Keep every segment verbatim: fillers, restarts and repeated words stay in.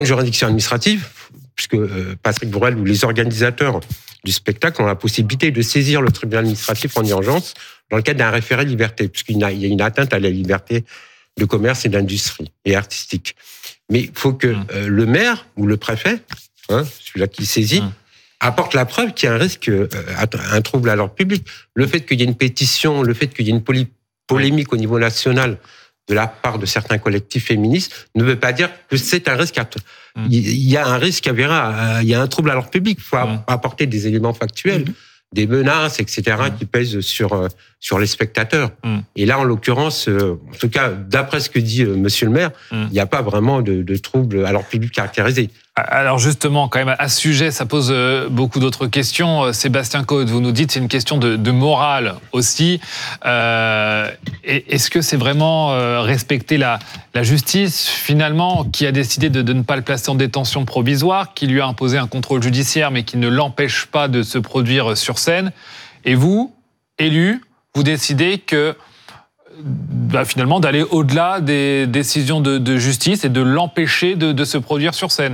juridiction administrative, puisque Patrick Bruel ou les organisateurs du spectacle ont la possibilité de saisir le tribunal administratif en urgence dans le cadre d'un référé liberté, puisqu'il y a une atteinte à la liberté de commerce et d'industrie et artistique. Mais il faut que mmh. euh, le maire ou le préfet, hein, celui-là qui saisit, mmh. apporte la preuve qu'il y a un risque, euh, un trouble à l'ordre public. Le fait qu'il y ait une pétition, le fait qu'il y ait une poly- polémique au niveau national de la part de certains collectifs féministes ne veut pas dire que c'est un risque. À t- mmh. Il y a un risque avéré, il y a un trouble à l'ordre public. Il faut mmh. apporter des éléments factuels, mmh. des menaces, et cetera, mmh. qui pèsent sur sur les spectateurs. Mmh. Et là, en l'occurrence, euh, en tout cas, d'après ce que dit euh, Monsieur le maire, mmh. il n'y a pas vraiment de, de trouble à l'ordre public caractérisé. Alors justement, quand même, à ce sujet, ça pose beaucoup d'autres questions. Sébastien Cotte, vous nous dites c'est une question de, de morale aussi. Euh, est-ce que c'est vraiment euh, respecter la, la justice, finalement, qui a décidé de, de ne pas le placer en détention provisoire, qui lui a imposé un contrôle judiciaire, mais qui ne l'empêche pas de se produire sur scène. Et vous, élu, vous décidez que bah, finalement d'aller au-delà des décisions de, de justice et de l'empêcher de, de se produire sur scène.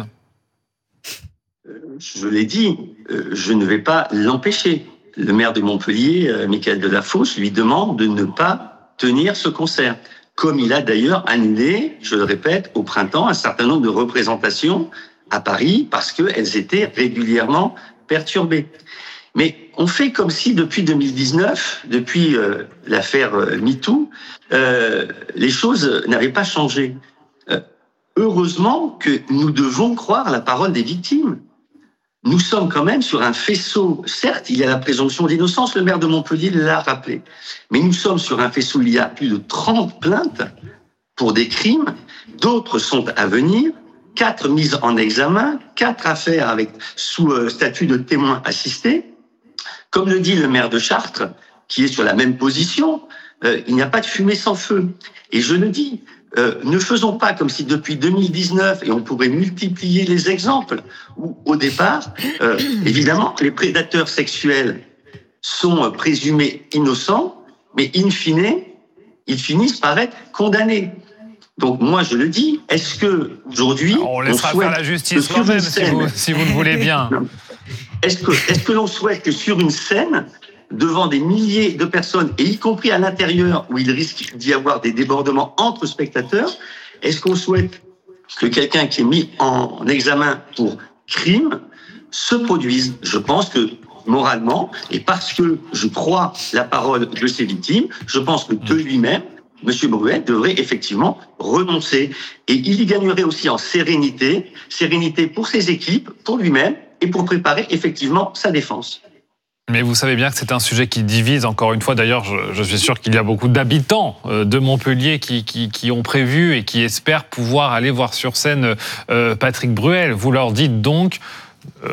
Je l'ai dit, je ne vais pas l'empêcher. Le maire de Montpellier, Mickaël Delafosse, lui demande de ne pas tenir ce concert. Comme il a d'ailleurs annulé, je le répète, au printemps, un certain nombre de représentations à Paris parce qu'elles étaient régulièrement perturbées. Mais on fait comme si depuis deux mille dix-neuf, depuis euh, l'affaire euh, MeToo, euh, les choses n'avaient pas changé. Euh, heureusement que nous devons croire la parole des victimes. Nous sommes quand même sur un faisceau, certes, il y a la présomption d'innocence, le maire de Montpellier l'a rappelé, mais nous sommes sur un faisceau, il y a plus de trente plaintes pour des crimes, d'autres sont à venir, quatre mises en examen, quatre affaires avec sous euh, statut de témoin assisté. Comme le dit le maire de Chartres, qui est sur la même position, euh, il n'y a pas de fumée sans feu. Et je le dis, euh, ne faisons pas comme si depuis deux mille dix-neuf, et on pourrait multiplier les exemples, où au départ, euh, évidemment, les prédateurs sexuels sont présumés innocents, mais in fine, ils finissent par être condamnés. Donc moi je le dis, est-ce que aujourd'hui on laissera on faire la justice quand même scène, si, vous, si vous le voulez bien. Est-ce que est-ce que l'on souhaite que sur une scène, devant des milliers de personnes, et y compris à l'intérieur où il risque d'y avoir des débordements entre spectateurs, est-ce qu'on souhaite que quelqu'un qui est mis en examen pour crime se produise? Je pense que moralement, et parce que je crois la parole de ces victimes, je pense que de lui-même, Monsieur Bruel devrait effectivement renoncer. Et il y gagnerait aussi en sérénité, sérénité pour ses équipes, pour lui-même, et pour préparer effectivement sa défense. Mais vous savez bien que c'est un sujet qui divise, encore une fois. D'ailleurs, je, je suis sûr qu'il y a beaucoup d'habitants de Montpellier qui, qui, qui ont prévu et qui espèrent pouvoir aller voir sur scène euh, Patrick Bruel. Vous leur dites donc... Euh,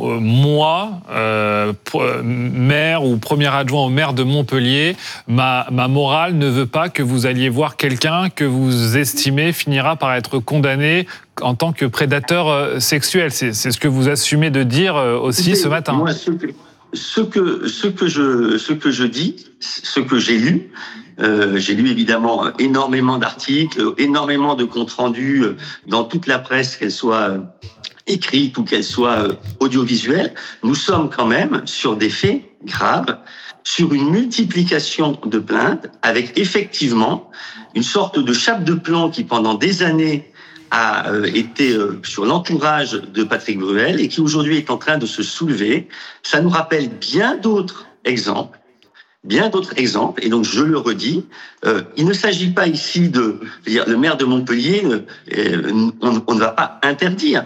moi, euh, maire ou premier adjoint au maire de Montpellier, ma, ma morale ne veut pas que vous alliez voir quelqu'un que vous estimez finira par être condamné en tant que prédateur sexuel. C'est, c'est ce que vous assumez de dire aussi ce matin. Moi, ce que, ce que, ce que, je, ce que je dis, ce que j'ai lu, Euh, j'ai lu évidemment énormément d'articles, énormément de comptes rendus dans toute la presse, qu'elle soit écrite ou qu'elle soit audiovisuelle. Nous sommes quand même sur des faits graves, sur une multiplication de plaintes, avec effectivement une sorte de chape de plomb qui pendant des années a euh, été euh, sur l'entourage de Patrick Bruel et qui aujourd'hui est en train de se soulever. Ça nous rappelle bien d'autres exemples. Bien d'autres exemples, et donc je le redis, euh, il ne s'agit pas ici de, je veux dire, le maire de Montpellier, euh, on, on ne va pas interdire,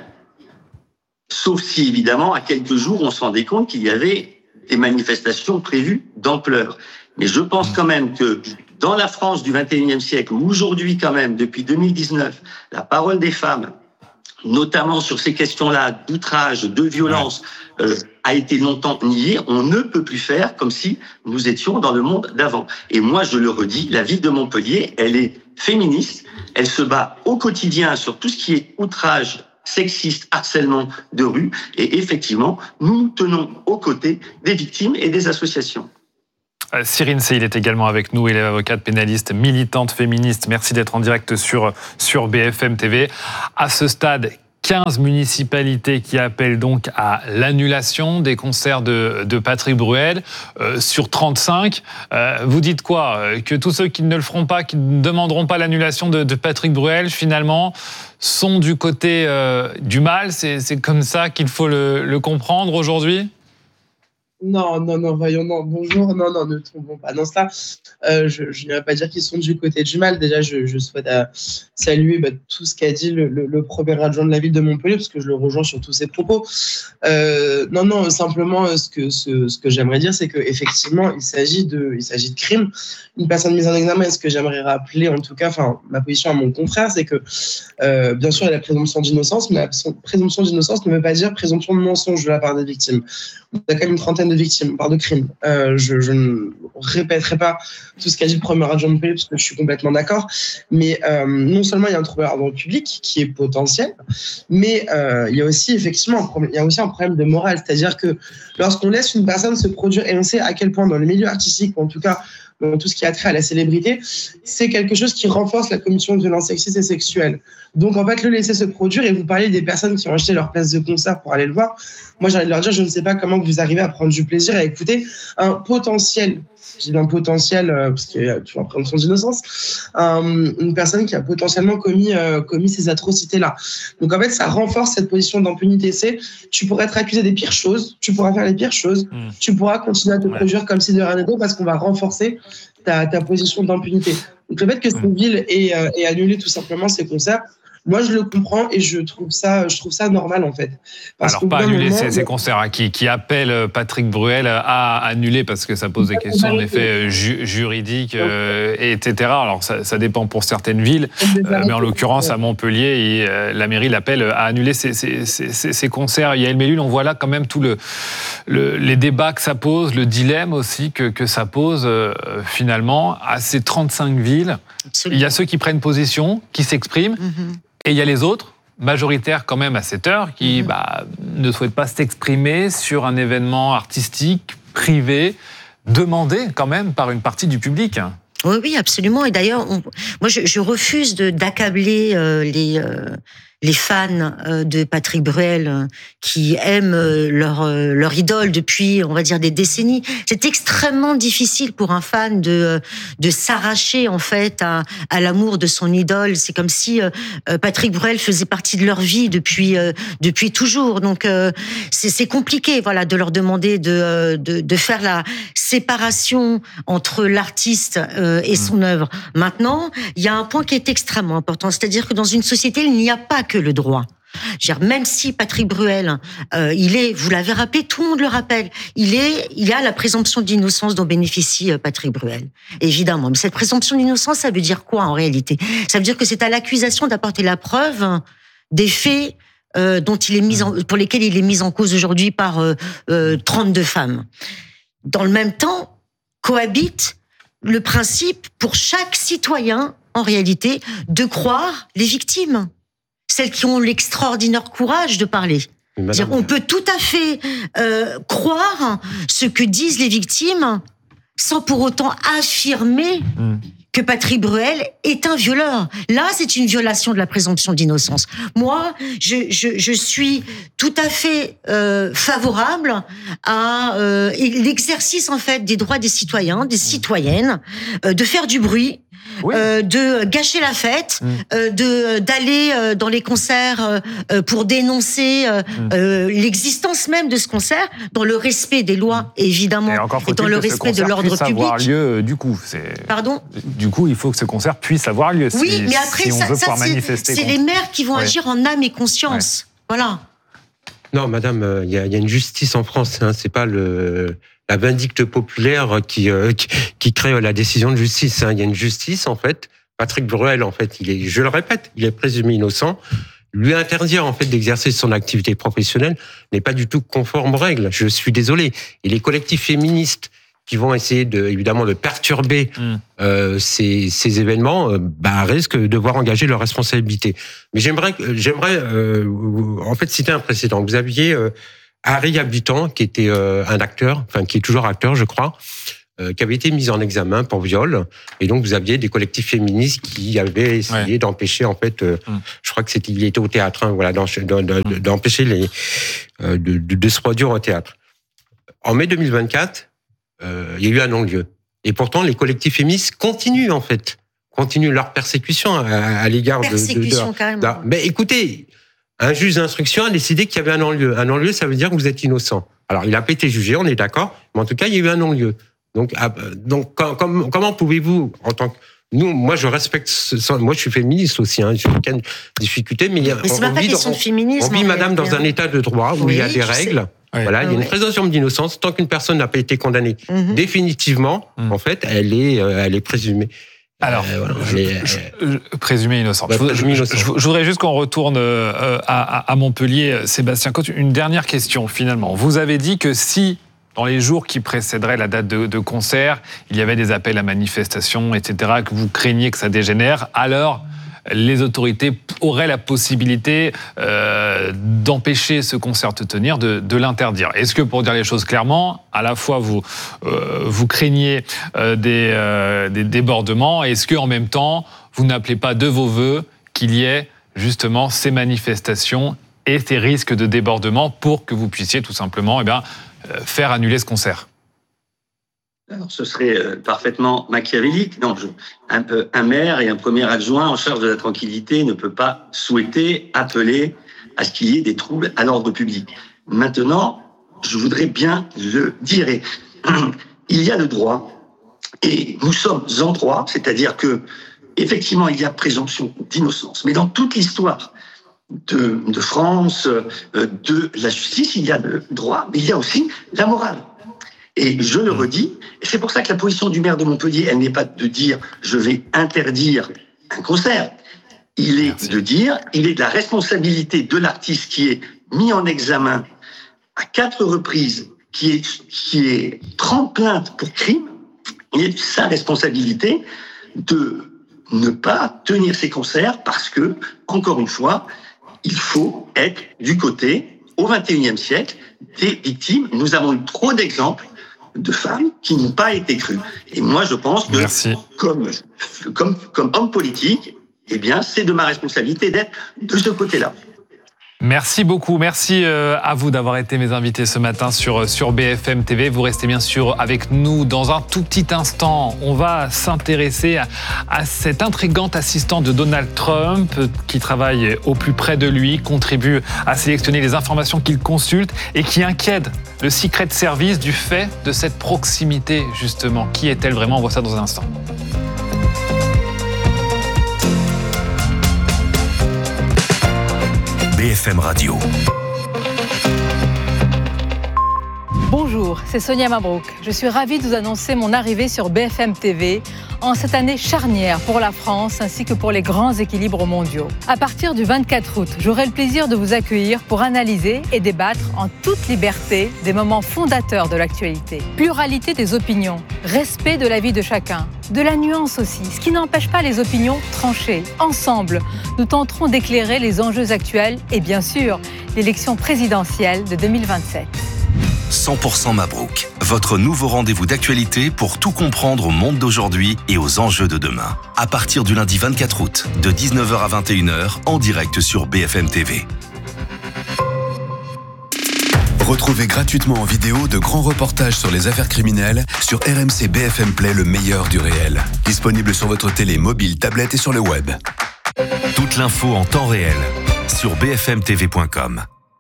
sauf si évidemment à quelques jours on se rendait compte qu'il y avait des manifestations prévues d'ampleur. Mais je pense quand même que dans la France du vingt et unième siècle, où aujourd'hui quand même, depuis deux mille dix-neuf, la parole des femmes, notamment sur ces questions-là d'outrage, de violence, euh, a été longtemps niée, on ne peut plus faire comme si nous étions dans le monde d'avant. Et moi, je le redis, la ville de Montpellier, elle est féministe, elle se bat au quotidien sur tout ce qui est outrage sexiste, harcèlement de rue, et effectivement, nous nous tenons aux côtés des victimes et des associations. Cyrine Sey, il est également avec nous, elle est avocate pénaliste, militante féministe. Merci d'être en direct sur, sur B F M T V. À ce stade, quinze municipalités qui appellent donc à l'annulation des concerts de, de Patrick Bruel euh, sur trente-cinq. Euh, vous dites quoi ? Que tous ceux qui ne le feront pas, qui ne demanderont pas l'annulation de, de Patrick Bruel, finalement, sont du côté euh, du mal ? C'est, c'est comme ça qu'il faut le, le comprendre aujourd'hui ? Non, non, non, voyons, non, bonjour, non, non, ne tombons pas dans ça. Euh, je je n'irai pas dire qu'ils sont du côté du mal. Déjà, je, je souhaite euh, saluer bah, tout ce qu'a dit le, le, le premier adjoint de la ville de Montpellier, parce que je le rejoins sur tous ses propos. Euh, non, non, simplement, ce que, ce, ce que j'aimerais dire, c'est qu'effectivement, il s'agit de, il s'agit de crime. Une personne mise en examen, et ce que j'aimerais rappeler, en tout cas, enfin, ma position à mon confrère, c'est que, euh, bien sûr, il y a la présomption d'innocence, mais la présomption d'innocence ne veut pas dire présomption de mensonge de la part des victimes. Il y a quand même une trentaine de victimes, on parle de crimes. Euh, je, je ne répéterai pas tout ce qu'a dit le premier adjoint de Montpellier, parce que je suis complètement d'accord, mais euh, non seulement il y a un trouble à l'ordre public qui est potentiel, mais euh, il y a aussi effectivement un problème, il y a aussi un problème de morale, c'est-à-dire que lorsqu'on laisse une personne se produire, et on sait à quel point dans le milieu artistique, ou en tout cas dans tout ce qui a trait à la célébrité, c'est quelque chose qui renforce la commission de violences sexistes et sexuelles. Donc, en fait, le laisser se produire, et vous parlez des personnes qui ont acheté leur place de concert pour aller le voir. Moi, j'ai envie de leur dire, je ne sais pas comment vous arrivez à prendre du plaisir à écouter un potentiel, je dis un potentiel, euh, parce qu'il y a toujours une présomption d'innocence, un, une personne qui a potentiellement commis, euh, commis ces atrocités-là. Donc, en fait, ça renforce cette position d'impunité. C'est, tu pourrais être accusé des pires choses, tu pourras faire les pires choses, mmh. tu pourras continuer à te ouais. produire comme si de rien n'était, parce qu'on va renforcer ta, ta position d'impunité. Donc, le fait que cette mmh. ville ait, euh, ait annulé tout simplement ces concerts, moi, je le comprends et je trouve ça, je trouve ça normal, en fait. Parce Alors, pas annuler moment, ces, ces concerts, hein, qui, qui appellent Patrick Bruel à annuler parce que ça pose des questions, en effet, ju- juridiques, euh, et cetera. Alors, ça, ça dépend pour certaines villes, euh, mais en l'occurrence, à Montpellier, et, euh, la mairie l'appelle à annuler ces, ces, ces, ces concerts. Yael Mellul, on voit là quand même tout le, le, les débats que ça pose, le dilemme aussi que, que ça pose, euh, finalement, à ces trente-cinq villes. Absolument. Il y a ceux qui prennent position, qui s'expriment, mm-hmm. Et il y a les autres, majoritaires quand même à cette heure, qui mmh. bah, ne souhaitent pas s'exprimer sur un événement artistique, privé, demandé quand même par une partie du public. Oui, oui, absolument. Et d'ailleurs, on, moi, je, je refuse de, d'accabler euh, les... Euh... les fans de Patrick Bruel qui aiment leur leur idole depuis, on va dire, des décennies. C'est extrêmement difficile pour un fan de de s'arracher en fait à à l'amour de son idole. C'est comme si Patrick Bruel faisait partie de leur vie depuis depuis toujours. Donc c'est c'est compliqué, voilà, de leur demander de de de faire la séparation entre l'artiste et son œuvre. Maintenant, il y a un point qui est extrêmement important, c'est-à-dire que dans une société, il n'y a pas que le droit. Dire, même si Patrick Bruel, euh, il est, vous l'avez rappelé, tout le monde le rappelle, il est, il y a la présomption d'innocence dont bénéficie Patrick Bruel, évidemment. Mais cette présomption d'innocence, ça veut dire quoi en réalité ? Ça veut dire que c'est à l'accusation d'apporter la preuve des faits euh, dont il est mis en, pour lesquels il est mis en cause aujourd'hui par euh, euh, trente-deux femmes. Dans le même temps, cohabite le principe pour chaque citoyen, en réalité, de croire les victimes. Celles qui ont l'extraordinaire courage de parler. Dire, on peut tout à fait euh, croire ce que disent les victimes sans pour autant affirmer mmh. que Patrick Bruel est un violeur. Là, c'est une violation de la présomption d'innocence. Moi, je, je, je suis tout à fait euh, favorable à euh, l'exercice en fait des droits des citoyens, des citoyennes, euh, de faire du bruit. Oui. Euh, de gâcher la fête, mmh. euh, de d'aller euh, dans les concerts euh, pour dénoncer euh, mmh. euh, l'existence même de ce concert, dans le respect des lois évidemment, et, et dans le respect de l'ordre public. Avoir lieu, du coup, c'est. Pardon. Du coup, il faut que ce concert puisse avoir lieu. Oui, si, mais après si on ça, veut ça c'est, manifester c'est les maires qui vont ouais. agir en âme et conscience. Ouais. Voilà. Non, madame, il y, y a une justice en France. Hein, c'est pas le la vindicte populaire qui, euh, qui qui crée la décision de justice. Hein. Il y a une justice en fait. Patrick Bruel, en fait, il est, je le répète, il est présumé innocent. Lui interdire en fait d'exercer son activité professionnelle n'est pas du tout conforme aux règles. Je suis désolé. Et les collectifs féministes qui vont essayer de, évidemment, de perturber mmh. euh, ces, ces événements, euh, bah, risquent de devoir engager leurs responsabilités. Mais j'aimerais, j'aimerais, euh, en fait, citer un précédent. Vous aviez euh, Harry Habitant, qui était euh, un acteur, enfin qui est toujours acteur, je crois, euh, qui avaient été mises en examen pour viol. Et donc, vous aviez des collectifs féministes qui avaient essayé ouais. d'empêcher, en fait, euh, mmh. je crois que c'était, il était au théâtre, hein, voilà, d'empêcher les, euh, de, de, de se produire au théâtre. En mai deux mille vingt-quatre, euh, il y a eu un non-lieu. Et pourtant, les collectifs féministes continuent, en fait, continuent leur persécution à, à l'égard de... Persécution, de, de, carrément. de, mais écoutez, un juge d'instruction a décidé qu'il y avait un non-lieu. Un non-lieu, ça veut dire que vous êtes innocent. Alors, il n'a pas été jugé, on est d'accord, mais en tout cas, il y a eu un non-lieu. Donc, donc comment, comment pouvez-vous, en tant que... Nous, moi, je respecte... Ce, moi, je suis féministe aussi, hein, je n'ai aucune difficulté, mais... Mais c'est pas pas question de féminisme. On vit, madame, dans un état de droit où oui, il y a des règles. Oui. Voilà, il y a une ouais. présomption d'innocence. Tant qu'une personne n'a pas été condamnée mm-hmm. définitivement, mm. en fait, elle est, euh, elle est présumée. Alors, euh, voilà, je, est, je, je, présumé innocent. Bah, je, je, je, je voudrais juste qu'on retourne euh, à, à Montpellier, Sébastien Cotte. Une dernière question, finalement. Vous avez dit que si, dans les jours qui précéderaient la date de, de concert, il y avait des appels à manifestation, et cetera, que vous craigniez que ça dégénère, alors les autorités auraient la possibilité euh, d'empêcher ce concert de tenir, de, de l'interdire. Est-ce que, pour dire les choses clairement, à la fois vous, euh, vous craignez euh, des, euh, des débordements, est-ce qu'en même temps, vous n'appelez pas de vos voeux qu'il y ait justement ces manifestations et ces risques de débordement pour que vous puissiez tout simplement eh bien, euh, faire annuler ce concert ? Alors, ce serait parfaitement machiavélique. Non, je, un, un maire et un premier adjoint en charge de la tranquillité ne peut pas souhaiter appeler à ce qu'il y ait des troubles à l'ordre public. Maintenant, je voudrais bien le dire. Et, il y a le droit, et nous sommes en droit, c'est-à-dire que, effectivement, il y a présomption d'innocence. Mais dans toute l'histoire de, de France, de la justice, il y a le droit, mais il y a aussi la morale. Et je le redis, et c'est pour ça que la position du maire de Montpellier, elle n'est pas de dire « je vais interdire un concert ». Il est Merci. de dire, il est de la responsabilité de l'artiste qui est mis en examen à quatre reprises, qui est, qui est trente plaintes pour crime, il est de sa responsabilité de ne pas tenir ses concerts parce que, encore une fois, il faut être du côté, au vingt et unième siècle, des victimes. Nous avons eu trop d'exemples de femmes qui n'ont pas été crues. Et moi, je pense que, Merci. comme, comme, comme homme politique, eh bien, c'est de ma responsabilité d'être de ce côté-là. Merci beaucoup. Merci à vous d'avoir été mes invités ce matin sur, sur B F M T V. Vous restez bien sûr avec nous dans un tout petit instant. On va s'intéresser à, à cet intrigant assistant de Donald Trump qui travaille au plus près de lui, contribue à sélectionner les informations qu'il consulte et qui inquiète le Secret Service du fait de cette proximité, justement. Qui est-elle vraiment ? On voit ça dans un instant. B F M Radio. Bonjour, c'est Sonia Mabrouk. Je suis ravie de vous annoncer mon arrivée sur B F M T V en cette année charnière pour la France ainsi que pour les grands équilibres mondiaux. À partir du vingt-quatre août, j'aurai le plaisir de vous accueillir pour analyser et débattre en toute liberté des moments fondateurs de l'actualité. Pluralité des opinions, respect de la vie de chacun, de la nuance aussi, ce qui n'empêche pas les opinions tranchées. Ensemble, nous tenterons d'éclairer les enjeux actuels et bien sûr, l'élection présidentielle de deux mille vingt-sept. cent pour cent Mabrouk, votre nouveau rendez-vous d'actualité pour tout comprendre au monde d'aujourd'hui et aux enjeux de demain. À partir du lundi vingt-quatre août, de dix-neuf heures à vingt et une heures, en direct sur B F M T V. Retrouvez gratuitement en vidéo de grands reportages sur les affaires criminelles sur R M C B F M Play, le meilleur du réel. Disponible sur votre télé, mobile, tablette et sur le web. Toute l'info en temps réel sur b f m t v point com.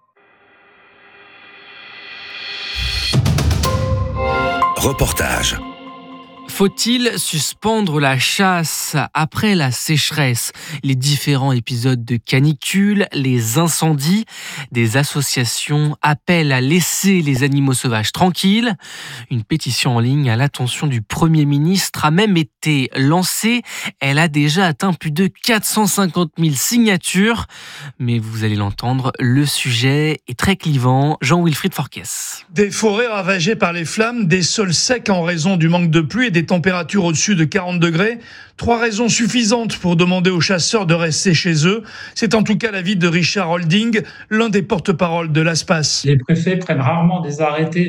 Reportage. Faut-il suspendre la chasse après la sécheresse ? Les différents épisodes de canicule, les incendies, des associations appellent à laisser les animaux sauvages tranquilles. Une pétition en ligne à l'attention du Premier ministre a même été lancée. Elle a déjà atteint plus de quatre cent cinquante mille signatures. Mais vous allez l'entendre, le sujet est très clivant. Jean-Wilfried Forquès. Des forêts ravagées par les flammes, des sols secs en raison du manque de pluie et des températures au-dessus de quarante degrés. Trois raisons suffisantes pour demander aux chasseurs de rester chez eux. C'est en tout cas l'avis de Richard Holding, l'un des porte-parole de l'ASPAS. Les préfets prennent rarement des arrêtés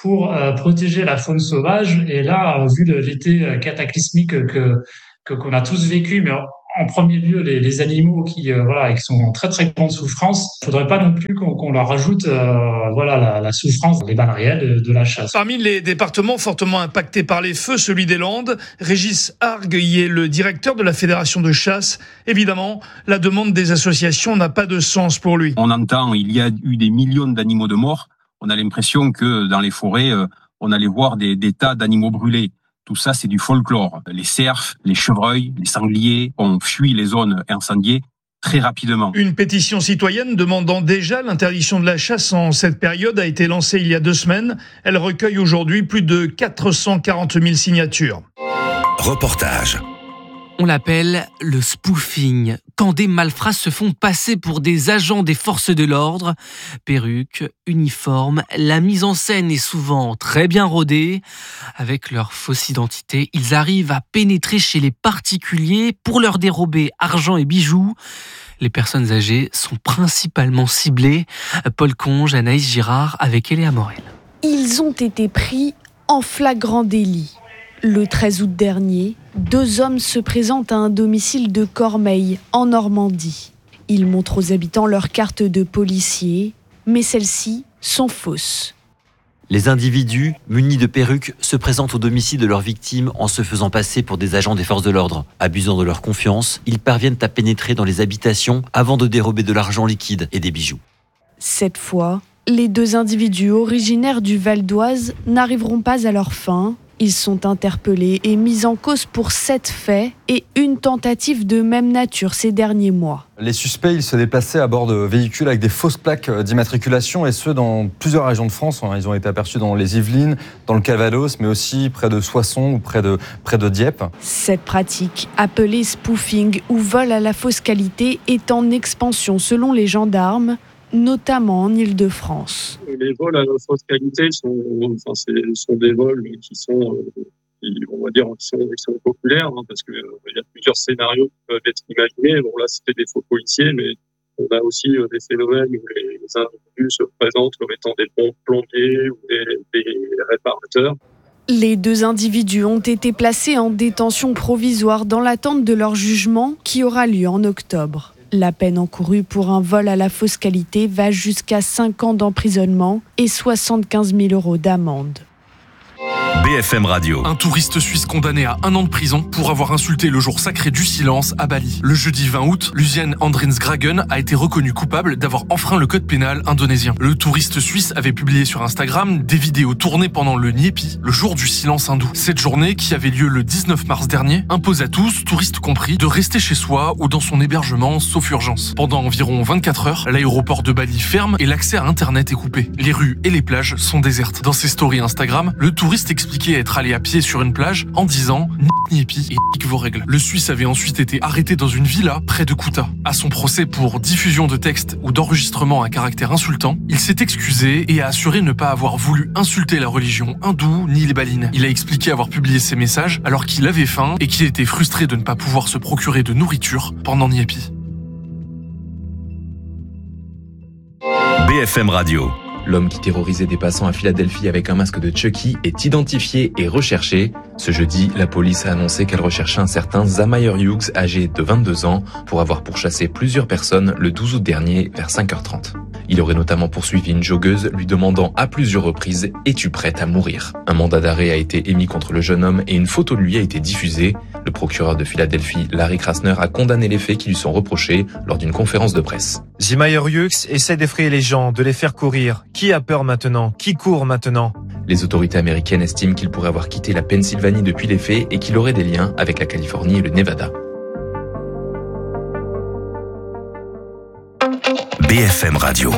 pour euh, protéger la faune sauvage. Et là, vu le, l'été cataclysmique que, que qu'on a tous vécu, mais en premier lieu les, les animaux qui euh, voilà qui sont en très très grande souffrance, il faudrait pas non plus qu'on, qu'on leur rajoute euh, voilà la, la souffrance, les balles réelles de, de la chasse. Parmi les départements fortement impactés par les feux, celui des Landes, Régis Argue y est le directeur de la fédération de chasse. Évidemment, la demande des associations n'a pas de sens pour lui. On entend, il y a eu des millions d'animaux de morts. On a l'impression que dans les forêts, euh, on allait voir des, des tas d'animaux brûlés. Tout ça, c'est du folklore. Les cerfs, les chevreuils, les sangliers ont fui les zones incendiées très rapidement. Une pétition citoyenne demandant déjà l'interdiction de la chasse en cette période a été lancée il y a deux semaines. Elle recueille aujourd'hui plus de quatre cent quarante mille signatures. Reportage. On l'appelle le spoofing, quand des malfrats se font passer pour des agents des forces de l'ordre. Perruques, uniformes, la mise en scène est souvent très bien rodée. Avec leur fausse identité, ils arrivent à pénétrer chez les particuliers pour leur dérober argent et bijoux. Les personnes âgées sont principalement ciblées. Paul Conge, Anaïs Girard avec Eléa Morel. Ils ont été pris en flagrant délit. Le treize août dernier, deux hommes se présentent à un domicile de Cormeilles, en Normandie. Ils montrent aux habitants leur carte de policier, mais celles-ci sont fausses. Les individus, munis de perruques, se présentent au domicile de leurs victimes en se faisant passer pour des agents des forces de l'ordre. Abusant de leur confiance, ils parviennent à pénétrer dans les habitations avant de dérober de l'argent liquide et des bijoux. Cette fois, les deux individus originaires du Val d'Oise n'arriveront pas à leur fin. Ils sont interpellés et mis en cause pour sept faits et une tentative de même nature ces derniers mois. Les suspects, ils se déplaçaient à bord de véhicules avec des fausses plaques d'immatriculation et ce, dans plusieurs régions de France. Ils ont été aperçus dans les Yvelines, dans le Calvados, mais aussi près de Soissons ou près de, près de Dieppe. Cette pratique, appelée spoofing ou vol à la fausse qualité, est en expansion selon les gendarmes, notamment en Île-de-France. Les vols à fausse qualité sont, enfin, c'est, sont des vols qui sont, qui, on va dire, qui sont, qui sont populaires, hein, parce que euh, il y a plusieurs scénarios qui peuvent être imaginés. Bon, là, c'était des faux policiers, mais on a aussi euh, des phénomènes où les, les individus se présentent comme étant des bons plombiers ou des, des réparateurs. Les deux individus ont été placés en détention provisoire dans l'attente de leur jugement qui aura lieu en octobre. La peine encourue pour un vol à la fausse qualité va jusqu'à cinq ans d'emprisonnement et soixante-quinze mille euros d'amende. B F M Radio. Un touriste suisse condamné à un an de prison pour avoir insulté le jour sacré du silence à Bali. Le jeudi vingt août, Lucien Andrinsgragen a été reconnu coupable d'avoir enfreint le code pénal indonésien. Le touriste suisse avait publié sur Instagram des vidéos tournées pendant le Nyepi, le jour du silence hindou. Cette journée, qui avait lieu le dix-neuf mars dernier, impose à tous, touristes compris, de rester chez soi ou dans son hébergement, sauf urgence. Pendant environ vingt-quatre heures, l'aéroport de Bali ferme et l'accès à Internet est coupé. Les rues et les plages sont désertes. Dans ses stories Instagram, le touriste expliquait être allé à pied sur une plage en disant « Nyepi et nique vos règles ». Le Suisse avait ensuite été arrêté dans une villa près de Kuta. À son procès pour diffusion de textes ou d'enregistrement à caractère insultant, il s'est excusé et a assuré ne pas avoir voulu insulter la religion hindoue ni les balines. Il a expliqué avoir publié ces messages alors qu'il avait faim et qu'il était frustré de ne pas pouvoir se procurer de nourriture pendant Nyepi. B F M Radio. L'homme qui terrorisait des passants à Philadelphie avec un masque de Chucky est identifié et recherché. Ce jeudi, la police a annoncé qu'elle recherchait un certain Zamayer Hughes, âgé de vingt-deux ans, pour avoir pourchassé plusieurs personnes le douze août dernier vers cinq heures trente. Il aurait notamment poursuivi une joggeuse lui demandant à plusieurs reprises « Es-tu prête à mourir ?» Un mandat d'arrêt a été émis contre le jeune homme et une photo de lui a été diffusée. Le procureur de Philadelphie, Larry Krasner, a condamné les faits qui lui sont reprochés lors d'une conférence de presse. Zamayer Hughes essaie d'effrayer les gens, de les faire courir. Qui a peur maintenant? Qui court maintenant? Les autorités américaines estiment qu'il pourrait avoir quitté la Pennsylvanie depuis les faits et qu'il aurait des liens avec la Californie et le Nevada. B F M Radio.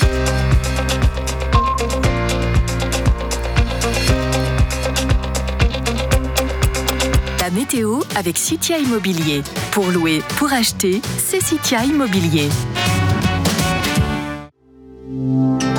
La météo avec Citia Immobilier. Pour louer, pour acheter, c'est Citia Immobilier.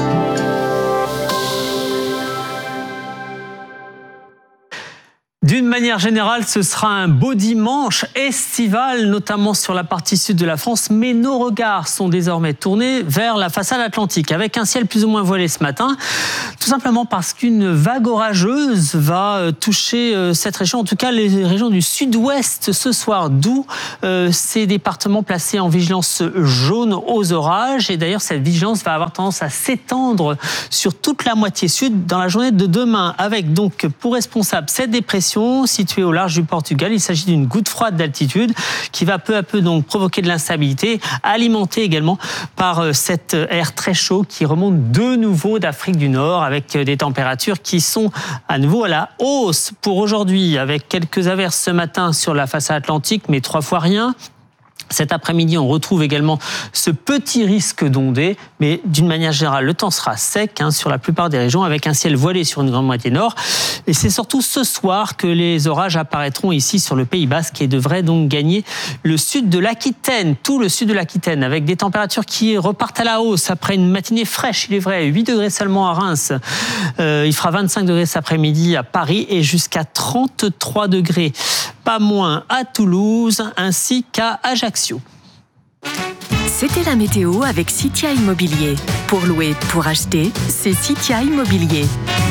D'une manière manière générale, ce sera un beau dimanche estival, notamment sur la partie sud de la France. Mais nos regards sont désormais tournés vers la façade atlantique, avec un ciel plus ou moins voilé ce matin. Tout simplement parce qu'une vague orageuse va toucher cette région, en tout cas les régions du sud-ouest ce soir, d'où euh, ces départements placés en vigilance jaune aux orages. Et d'ailleurs, cette vigilance va avoir tendance à s'étendre sur toute la moitié sud dans la journée de demain, avec donc pour responsable cette dépression située au large du Portugal. Il s'agit d'une goutte froide d'altitude qui va peu à peu donc provoquer de l'instabilité, alimentée également par cet air très chaud qui remonte de nouveau d'Afrique du Nord, avec des températures qui sont à nouveau à la hausse pour aujourd'hui, avec quelques averses ce matin sur la façade atlantique, mais trois fois rien. Cet après-midi, on retrouve également ce petit risque d'ondée, mais d'une manière générale, le temps sera sec hein, sur la plupart des régions, avec un ciel voilé sur une grande moitié nord. Et c'est surtout ce soir que les orages apparaîtront ici sur le Pays Basque et devraient donc gagner le sud de l'Aquitaine, tout le sud de l'Aquitaine, avec des températures qui repartent à la hausse après une matinée fraîche, il est vrai, huit degrés seulement à Reims. Euh, il fera vingt-cinq degrés cet après-midi à Paris et jusqu'à trente-trois degrés, pas moins à Toulouse ainsi qu'à Ajaccio. C'était la météo avec Citia Immobilier. Pour louer, pour acheter, c'est Citia Immobilier.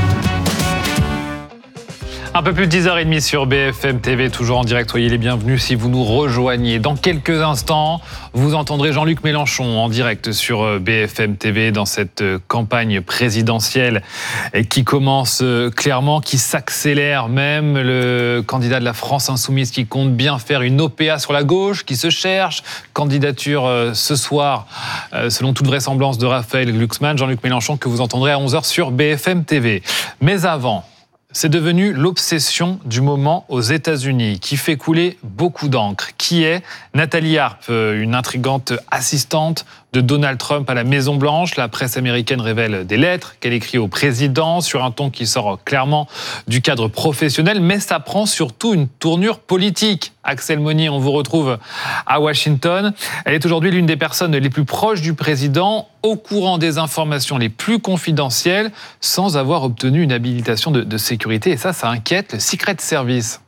Un peu plus de dix heures trente sur B F M T V, toujours en direct. Soyez les bienvenus si vous nous rejoignez. Dans quelques instants, vous entendrez Jean-Luc Mélenchon en direct sur B F M T V dans cette campagne présidentielle qui commence clairement, qui s'accélère même. Le candidat de la France Insoumise qui compte bien faire une O P A sur la gauche, qui se cherche. Candidature ce soir, selon toute vraisemblance, de Raphaël Glucksmann. Jean-Luc Mélenchon que vous entendrez à onze heures sur B F M T V. Mais avant... c'est devenu l'obsession du moment aux États-Unis, qui fait couler beaucoup d'encre. Qui est Nathalie Arp, une intrigante assistante de Donald Trump à la Maison-Blanche. La presse américaine révèle des lettres qu'elle écrit au président sur un ton qui sort clairement du cadre professionnel, mais ça prend surtout une tournure politique. Axel Monnier, on vous retrouve à Washington. Elle est aujourd'hui l'une des personnes les plus proches du président, au courant des informations les plus confidentielles, sans avoir obtenu une habilitation de, de sécurité. Et ça, ça inquiète le Secret Service.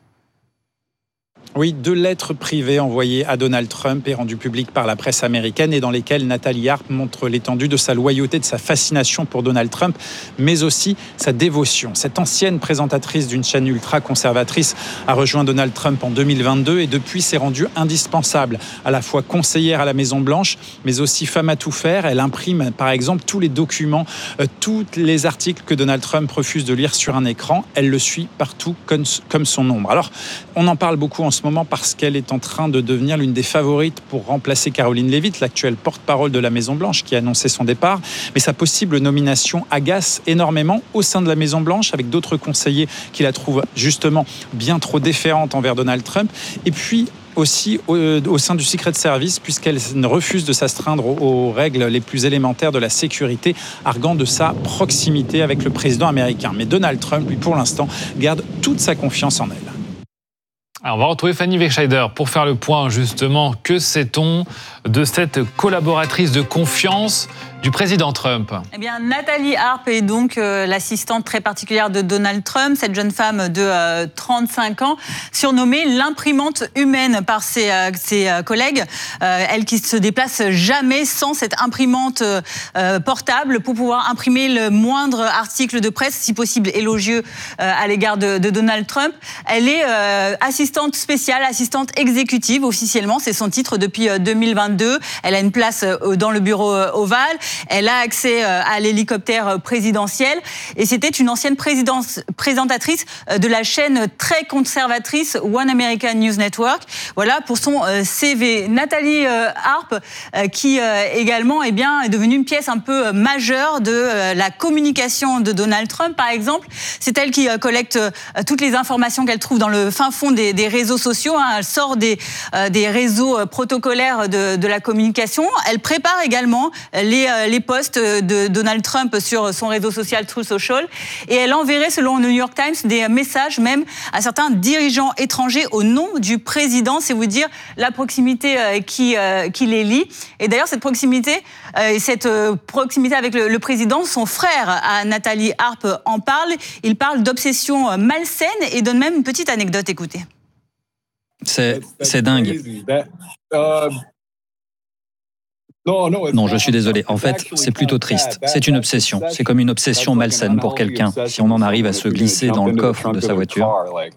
Oui, deux lettres privées envoyées à Donald Trump et rendues publiques par la presse américaine et dans lesquelles Nathalie Arp montre l'étendue de sa loyauté, de sa fascination pour Donald Trump, mais aussi sa dévotion. Cette ancienne présentatrice d'une chaîne ultra-conservatrice a rejoint Donald Trump en deux mille vingt-deux et depuis s'est rendue indispensable, à la fois conseillère à la Maison-Blanche, mais aussi femme à tout faire. Elle imprime par exemple tous les documents, euh, tous les articles que Donald Trump refuse de lire sur un écran. Elle le suit partout comme, comme son ombre. Alors, on en parle beaucoup en ce moment parce qu'elle est en train de devenir l'une des favorites pour remplacer Caroline Leavitt, l'actuelle porte-parole de la Maison-Blanche qui a annoncé son départ. Mais sa possible nomination agace énormément au sein de la Maison-Blanche avec d'autres conseillers qui la trouvent justement bien trop déférente envers Donald Trump. Et puis aussi au, au sein du Secret Service, puisqu'elle refuse de s'astreindre aux, aux règles les plus élémentaires de la sécurité, arguant de sa proximité avec le président américain. Mais Donald Trump, lui, pour l'instant, garde toute sa confiance en elle. Alors on va retrouver Fanny Wegscheider pour faire le point justement. Que sait-on de cette collaboratrice de confiance du président Trump? Eh bien, Nathalie Arp est donc euh, l'assistante très particulière de Donald Trump, cette jeune femme de euh, trente-cinq ans, surnommée l'imprimante humaine par ses, euh, ses euh, collègues. Euh, elle qui se déplace jamais sans cette imprimante euh, portable pour pouvoir imprimer le moindre article de presse, si possible élogieux euh, à l'égard de, de Donald Trump. Elle est euh, assistante spéciale, assistante exécutive officiellement, c'est son titre depuis euh, deux mille vingt-deux. Elle a une place euh, dans le bureau euh, ovale. Elle a accès à l'hélicoptère présidentiel et c'était une ancienne présentatrice de la chaîne très conservatrice One American News Network. Voilà pour son C V. Nathalie Arp, qui également eh bien, est devenue une pièce un peu majeure de la communication de Donald Trump, par exemple. C'est elle qui collecte toutes les informations qu'elle trouve dans le fin fond des, des réseaux sociaux. Elle sort des, des réseaux protocolaires de, de la communication. Elle prépare également les les posts de Donald Trump sur son réseau social Truth Social et elle enverrait, selon le New York Times, des messages même à certains dirigeants étrangers au nom du président. C'est vous dire la proximité qui, qui les lie. Et d'ailleurs, cette proximité, cette proximité avec le, le président, son frère à Nathalie Arp en parle. Il parle d'obsession malsaine et donne même une petite anecdote. Écoutez. C'est, c'est dingue. Non, je suis désolé. En fait, c'est plutôt triste. C'est une obsession. C'est comme une obsession malsaine pour quelqu'un. Si on en arrive à se glisser dans le coffre de sa voiture.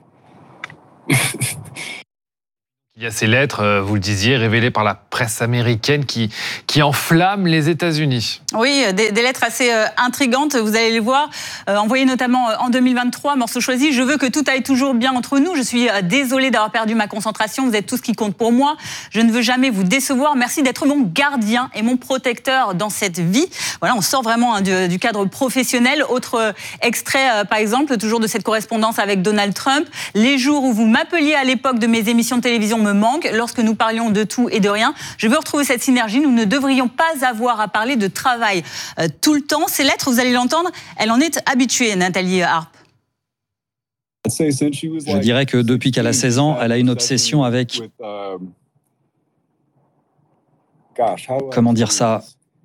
Il y a ces lettres, vous le disiez, révélées par la presse américaine qui, qui enflamment les États-Unis. Oui, des, des lettres assez euh, intrigantes, vous allez les voir, euh, envoyées notamment en deux mille vingt-trois, morceau choisi. Je veux que tout aille toujours bien entre nous. Je suis euh, désolée d'avoir perdu ma concentration. Vous êtes tout ce qui compte pour moi. Je ne veux jamais vous décevoir. Merci d'être mon gardien et mon protecteur dans cette vie. Voilà, on sort vraiment hein, du, du cadre professionnel. Autre euh, extrait, euh, par exemple, toujours de cette correspondance avec Donald Trump. Les jours où vous m'appeliez à l'époque de mes émissions de télévision me manque lorsque nous parlions de tout et de rien. Je veux retrouver cette synergie. Nous ne devrions pas avoir à parler de travail euh, tout le temps. Ces lettres, vous allez l'entendre, elle en est habituée, Nathalie Arp. Je dirais que depuis qu'elle a seize ans, elle a une obsession avec... Comment dire ça ?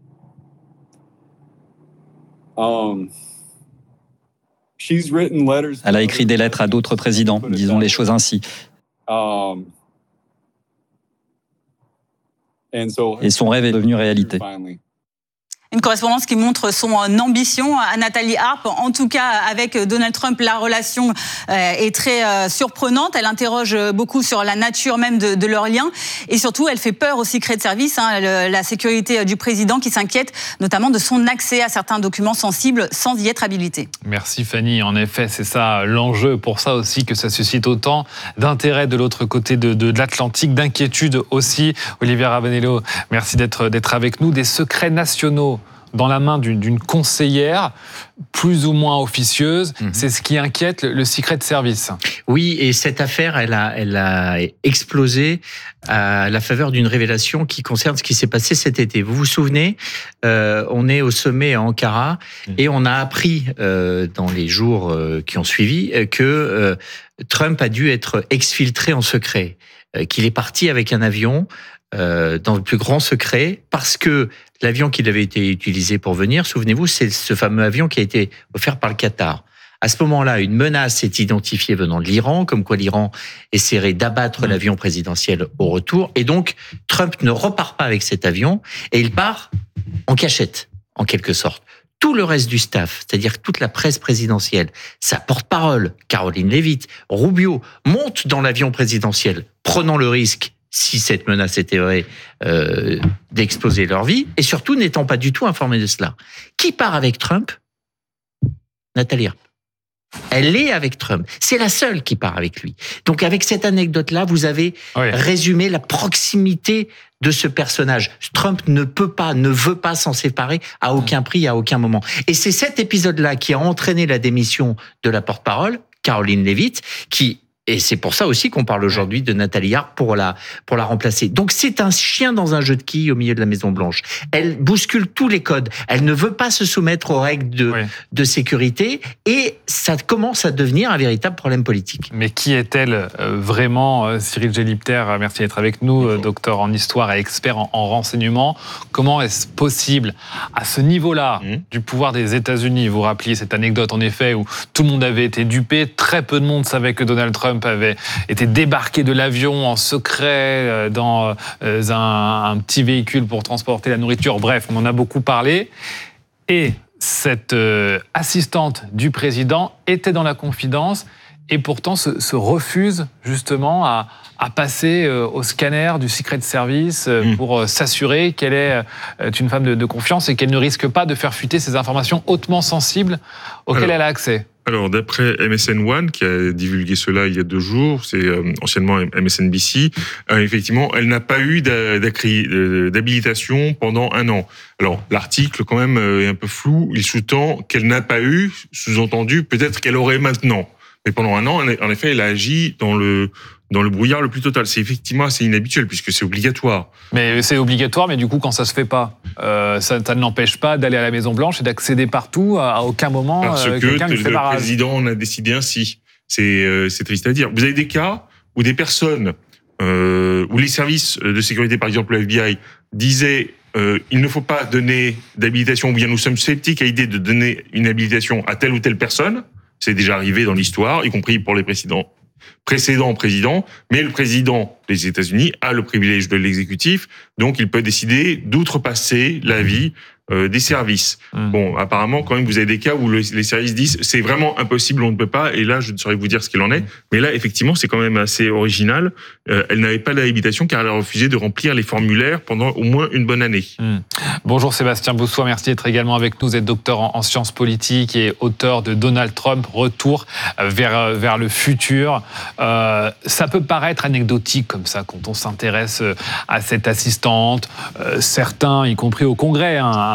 Elle a écrit des lettres à d'autres présidents, disons les choses ainsi. Et son rêve est devenu réalité. Une correspondance qui montre son ambition à Nathalie Arp. En tout cas, avec Donald Trump, la relation est très surprenante. Elle interroge beaucoup sur la nature même de, de leur lien. Et surtout, elle fait peur au Secret Service, hein, le, la sécurité du président qui s'inquiète notamment de son accès à certains documents sensibles sans y être habilité. Merci Fanny. En effet, c'est ça l'enjeu. Pour ça aussi que ça suscite autant d'intérêt de l'autre côté de, de, de l'Atlantique, d'inquiétude aussi. Olivier Ravanello, merci d'être, d'être avec nous. Des secrets nationaux dans la main d'une, d'une conseillère plus ou moins officieuse, mmh. c'est ce qui inquiète le, le Secret Service. Oui, et cette affaire, elle a, elle a explosé à la faveur d'une révélation qui concerne ce qui s'est passé cet été. Vous vous souvenez, euh, on est au sommet à Ankara mmh. et on a appris euh, dans les jours euh, qui ont suivi euh, que euh, Trump a dû être exfiltré en secret, euh, qu'il est parti avec un avion Euh, dans le plus grand secret, parce que l'avion qui avait été utilisé pour venir, souvenez-vous, c'est ce fameux avion qui a été offert par le Qatar. À ce moment-là, une menace est identifiée venant de l'Iran, comme quoi l'Iran essaierait d'abattre mmh. l'avion présidentiel au retour, et donc Trump ne repart pas avec cet avion, et il part en cachette, en quelque sorte. Tout le reste du staff, c'est-à-dire toute la presse présidentielle, sa porte-parole, Caroline Leavitt, Rubio, monte dans l'avion présidentiel, prenant le risque, si cette menace était vraie, euh, d'exposer leur vie, et surtout n'étant pas du tout informés de cela. Qui part avec Trump ? Nathalie Arp. Elle est avec Trump. C'est la seule qui part avec lui. Donc avec cette anecdote-là, vous avez oui. résumé la proximité de ce personnage. Trump ne peut pas, ne veut pas s'en séparer à aucun prix, à aucun moment. Et c'est cet épisode-là qui a entraîné la démission de la porte-parole, Caroline Leavitt, qui... Et c'est pour ça aussi qu'on parle aujourd'hui de Nathalie Arp pour la, pour la remplacer. Donc c'est un chien dans un jeu de quilles au milieu de la Maison-Blanche. Elle bouscule tous les codes. Elle ne veut pas se soumettre aux règles de, oui. de sécurité et ça commence à devenir un véritable problème politique. Mais qui est-elle vraiment ? Cyril Gélipter, merci d'être avec nous, docteur en histoire et expert en, en renseignement. Comment est-ce possible, à ce niveau-là mmh. du pouvoir des États-Unis, vous rappeliez cette anecdote en effet où tout le monde avait été dupé, très peu de monde savait que Donald Trump avait été débarqué de l'avion en secret dans un, un petit véhicule pour transporter la nourriture. Bref, on en a beaucoup parlé. Et cette euh, assistante du président était dans la confidence et pourtant se, se refuse justement à, à passer euh, au scanner du Secret Service euh, mmh. pour euh, s'assurer qu'elle est euh, une femme de, de confiance et qu'elle ne risque pas de faire fuiter ces informations hautement sensibles auxquelles Alors. elle a accès. Alors, d'après M S N One, qui a divulgué cela il y a deux jours, c'est euh, anciennement M S N B C, euh, effectivement, elle n'a pas eu d'habilitation pendant un an. Alors, l'article, quand même, est un peu flou. Il sous-tend qu'elle n'a pas eu, sous-entendu, peut-être qu'elle aurait maintenant. Mais pendant un an, en effet, elle a agi dans le dans le brouillard le plus total. C'est effectivement assez inhabituel puisque c'est obligatoire. Mais c'est obligatoire, mais du coup, quand ça se fait pas, euh, ça, ça ne l'empêche pas d'aller à la Maison Blanche et d'accéder partout. À, à aucun moment, parce euh, que quelqu'un lui fait le barrage. président en a décidé ainsi. C'est, euh, c'est triste à dire. Vous avez des cas où des personnes, euh, où les services de sécurité, par exemple le F B I, disaient euh, il ne faut pas donner d'habilitation, ou bien nous sommes sceptiques à l'idée de donner une habilitation à telle ou telle personne. C'est déjà arrivé dans l'histoire, y compris pour les précédents, précédents présidents. Mais le président des États-Unis a le privilège de l'exécutif, donc il peut décider d'outrepasser l'avis euh, des services. Mmh. Bon, apparemment, quand même, vous avez des cas où le, les services disent c'est vraiment impossible, on ne peut pas. Et là, je ne saurais vous dire ce qu'il en est. Mais là, effectivement, c'est quand même assez original. Euh, elle n'avait pas d'habilitation car elle a refusé de remplir les formulaires pendant au moins une bonne année. Mmh. Bonjour Sébastien Boussois, merci d'être également avec nous. Vous êtes docteur en, en sciences politiques et auteur de Donald Trump, Retour vers, vers le futur. Euh, ça peut paraître anecdotique comme ça quand on s'intéresse à cette assistante. Euh, certains, y compris au Congrès, hein,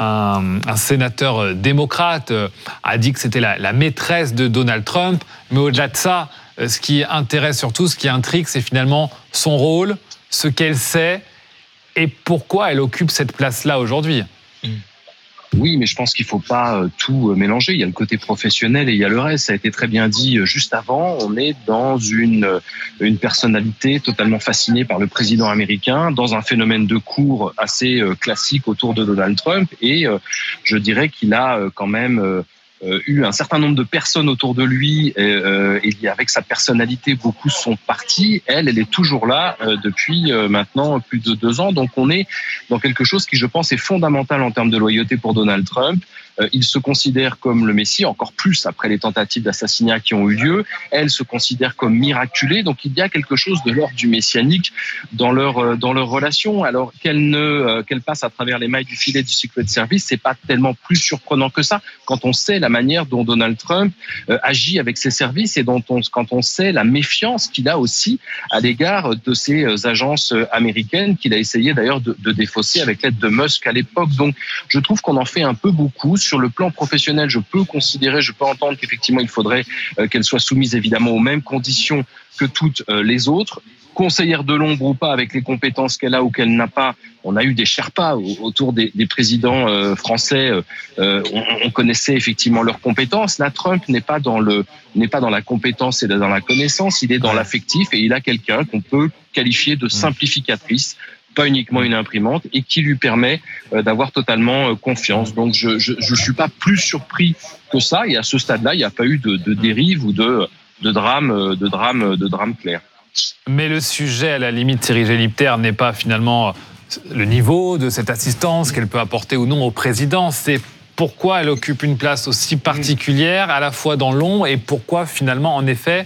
Un, un sénateur démocrate a dit que c'était la, la maîtresse de Donald Trump. Mais au-delà de ça, ce qui intéresse surtout, ce qui intrigue, c'est finalement son rôle, ce qu'elle sait et pourquoi elle occupe cette place-là aujourd'hui. Oui, mais je pense qu'il ne faut pas tout mélanger. Il y a le côté professionnel et il y a le reste. Ça a été très bien dit juste avant. On est dans une, une personnalité totalement fascinée par le président américain, dans un phénomène de cour assez classique autour de Donald Trump. Et je dirais qu'il a quand même Euh, eu un certain nombre de personnes autour de lui euh, et avec sa personnalité, beaucoup sont partis. Elle, elle est toujours là euh, depuis euh, maintenant plus de deux ans. Donc on est dans quelque chose qui, je pense, est fondamental en termes de loyauté pour Donald Trump. Euh, il se considère comme le Messie, encore plus après les tentatives d'assassinat qui ont eu lieu. Elle se considère comme miraculée. Donc il y a quelque chose de l'ordre du messianique dans leur euh, dans leur relation. Alors qu'elle ne euh, qu'elle passe à travers les mailles du filet du Secret Service, c'est pas tellement plus surprenant que ça quand on sait la manière dont Donald Trump euh, agit avec ses services et dont on, quand on sait la méfiance qu'il a aussi à l'égard de ces euh, agences américaines qu'il a essayé d'ailleurs de, de défausser avec l'aide de Musk à l'époque. Donc je trouve qu'on en fait un peu beaucoup. Sur le plan professionnel, je peux considérer, je peux entendre qu'effectivement il faudrait euh, qu'elle soit soumise évidemment aux mêmes conditions que toutes euh, les autres. Conseillère de l'ombre ou pas, avec les compétences qu'elle a ou qu'elle n'a pas, on a eu des Sherpas autour des, des présidents euh, français. Euh, on, on connaissait effectivement leurs compétences. Là, Trump n'est pas dans le n'est pas dans la compétence et dans la connaissance. Il est dans l'affectif et il a quelqu'un qu'on peut qualifier de simplificatrice, pas uniquement une imprimante, et qui lui permet euh, d'avoir totalement euh, confiance. Donc, je, je je suis pas plus surpris que ça. Et à ce stade-là, il n'y a pas eu de, de dérive ou de de drame de drame de drame clair. Mais le sujet, à la limite, Thierry Gélibter, n'est pas finalement le niveau de cette assistance qu'elle peut apporter ou non au président. C'est pourquoi elle occupe une place aussi particulière, à la fois dans l'ombre, et pourquoi finalement, en effet,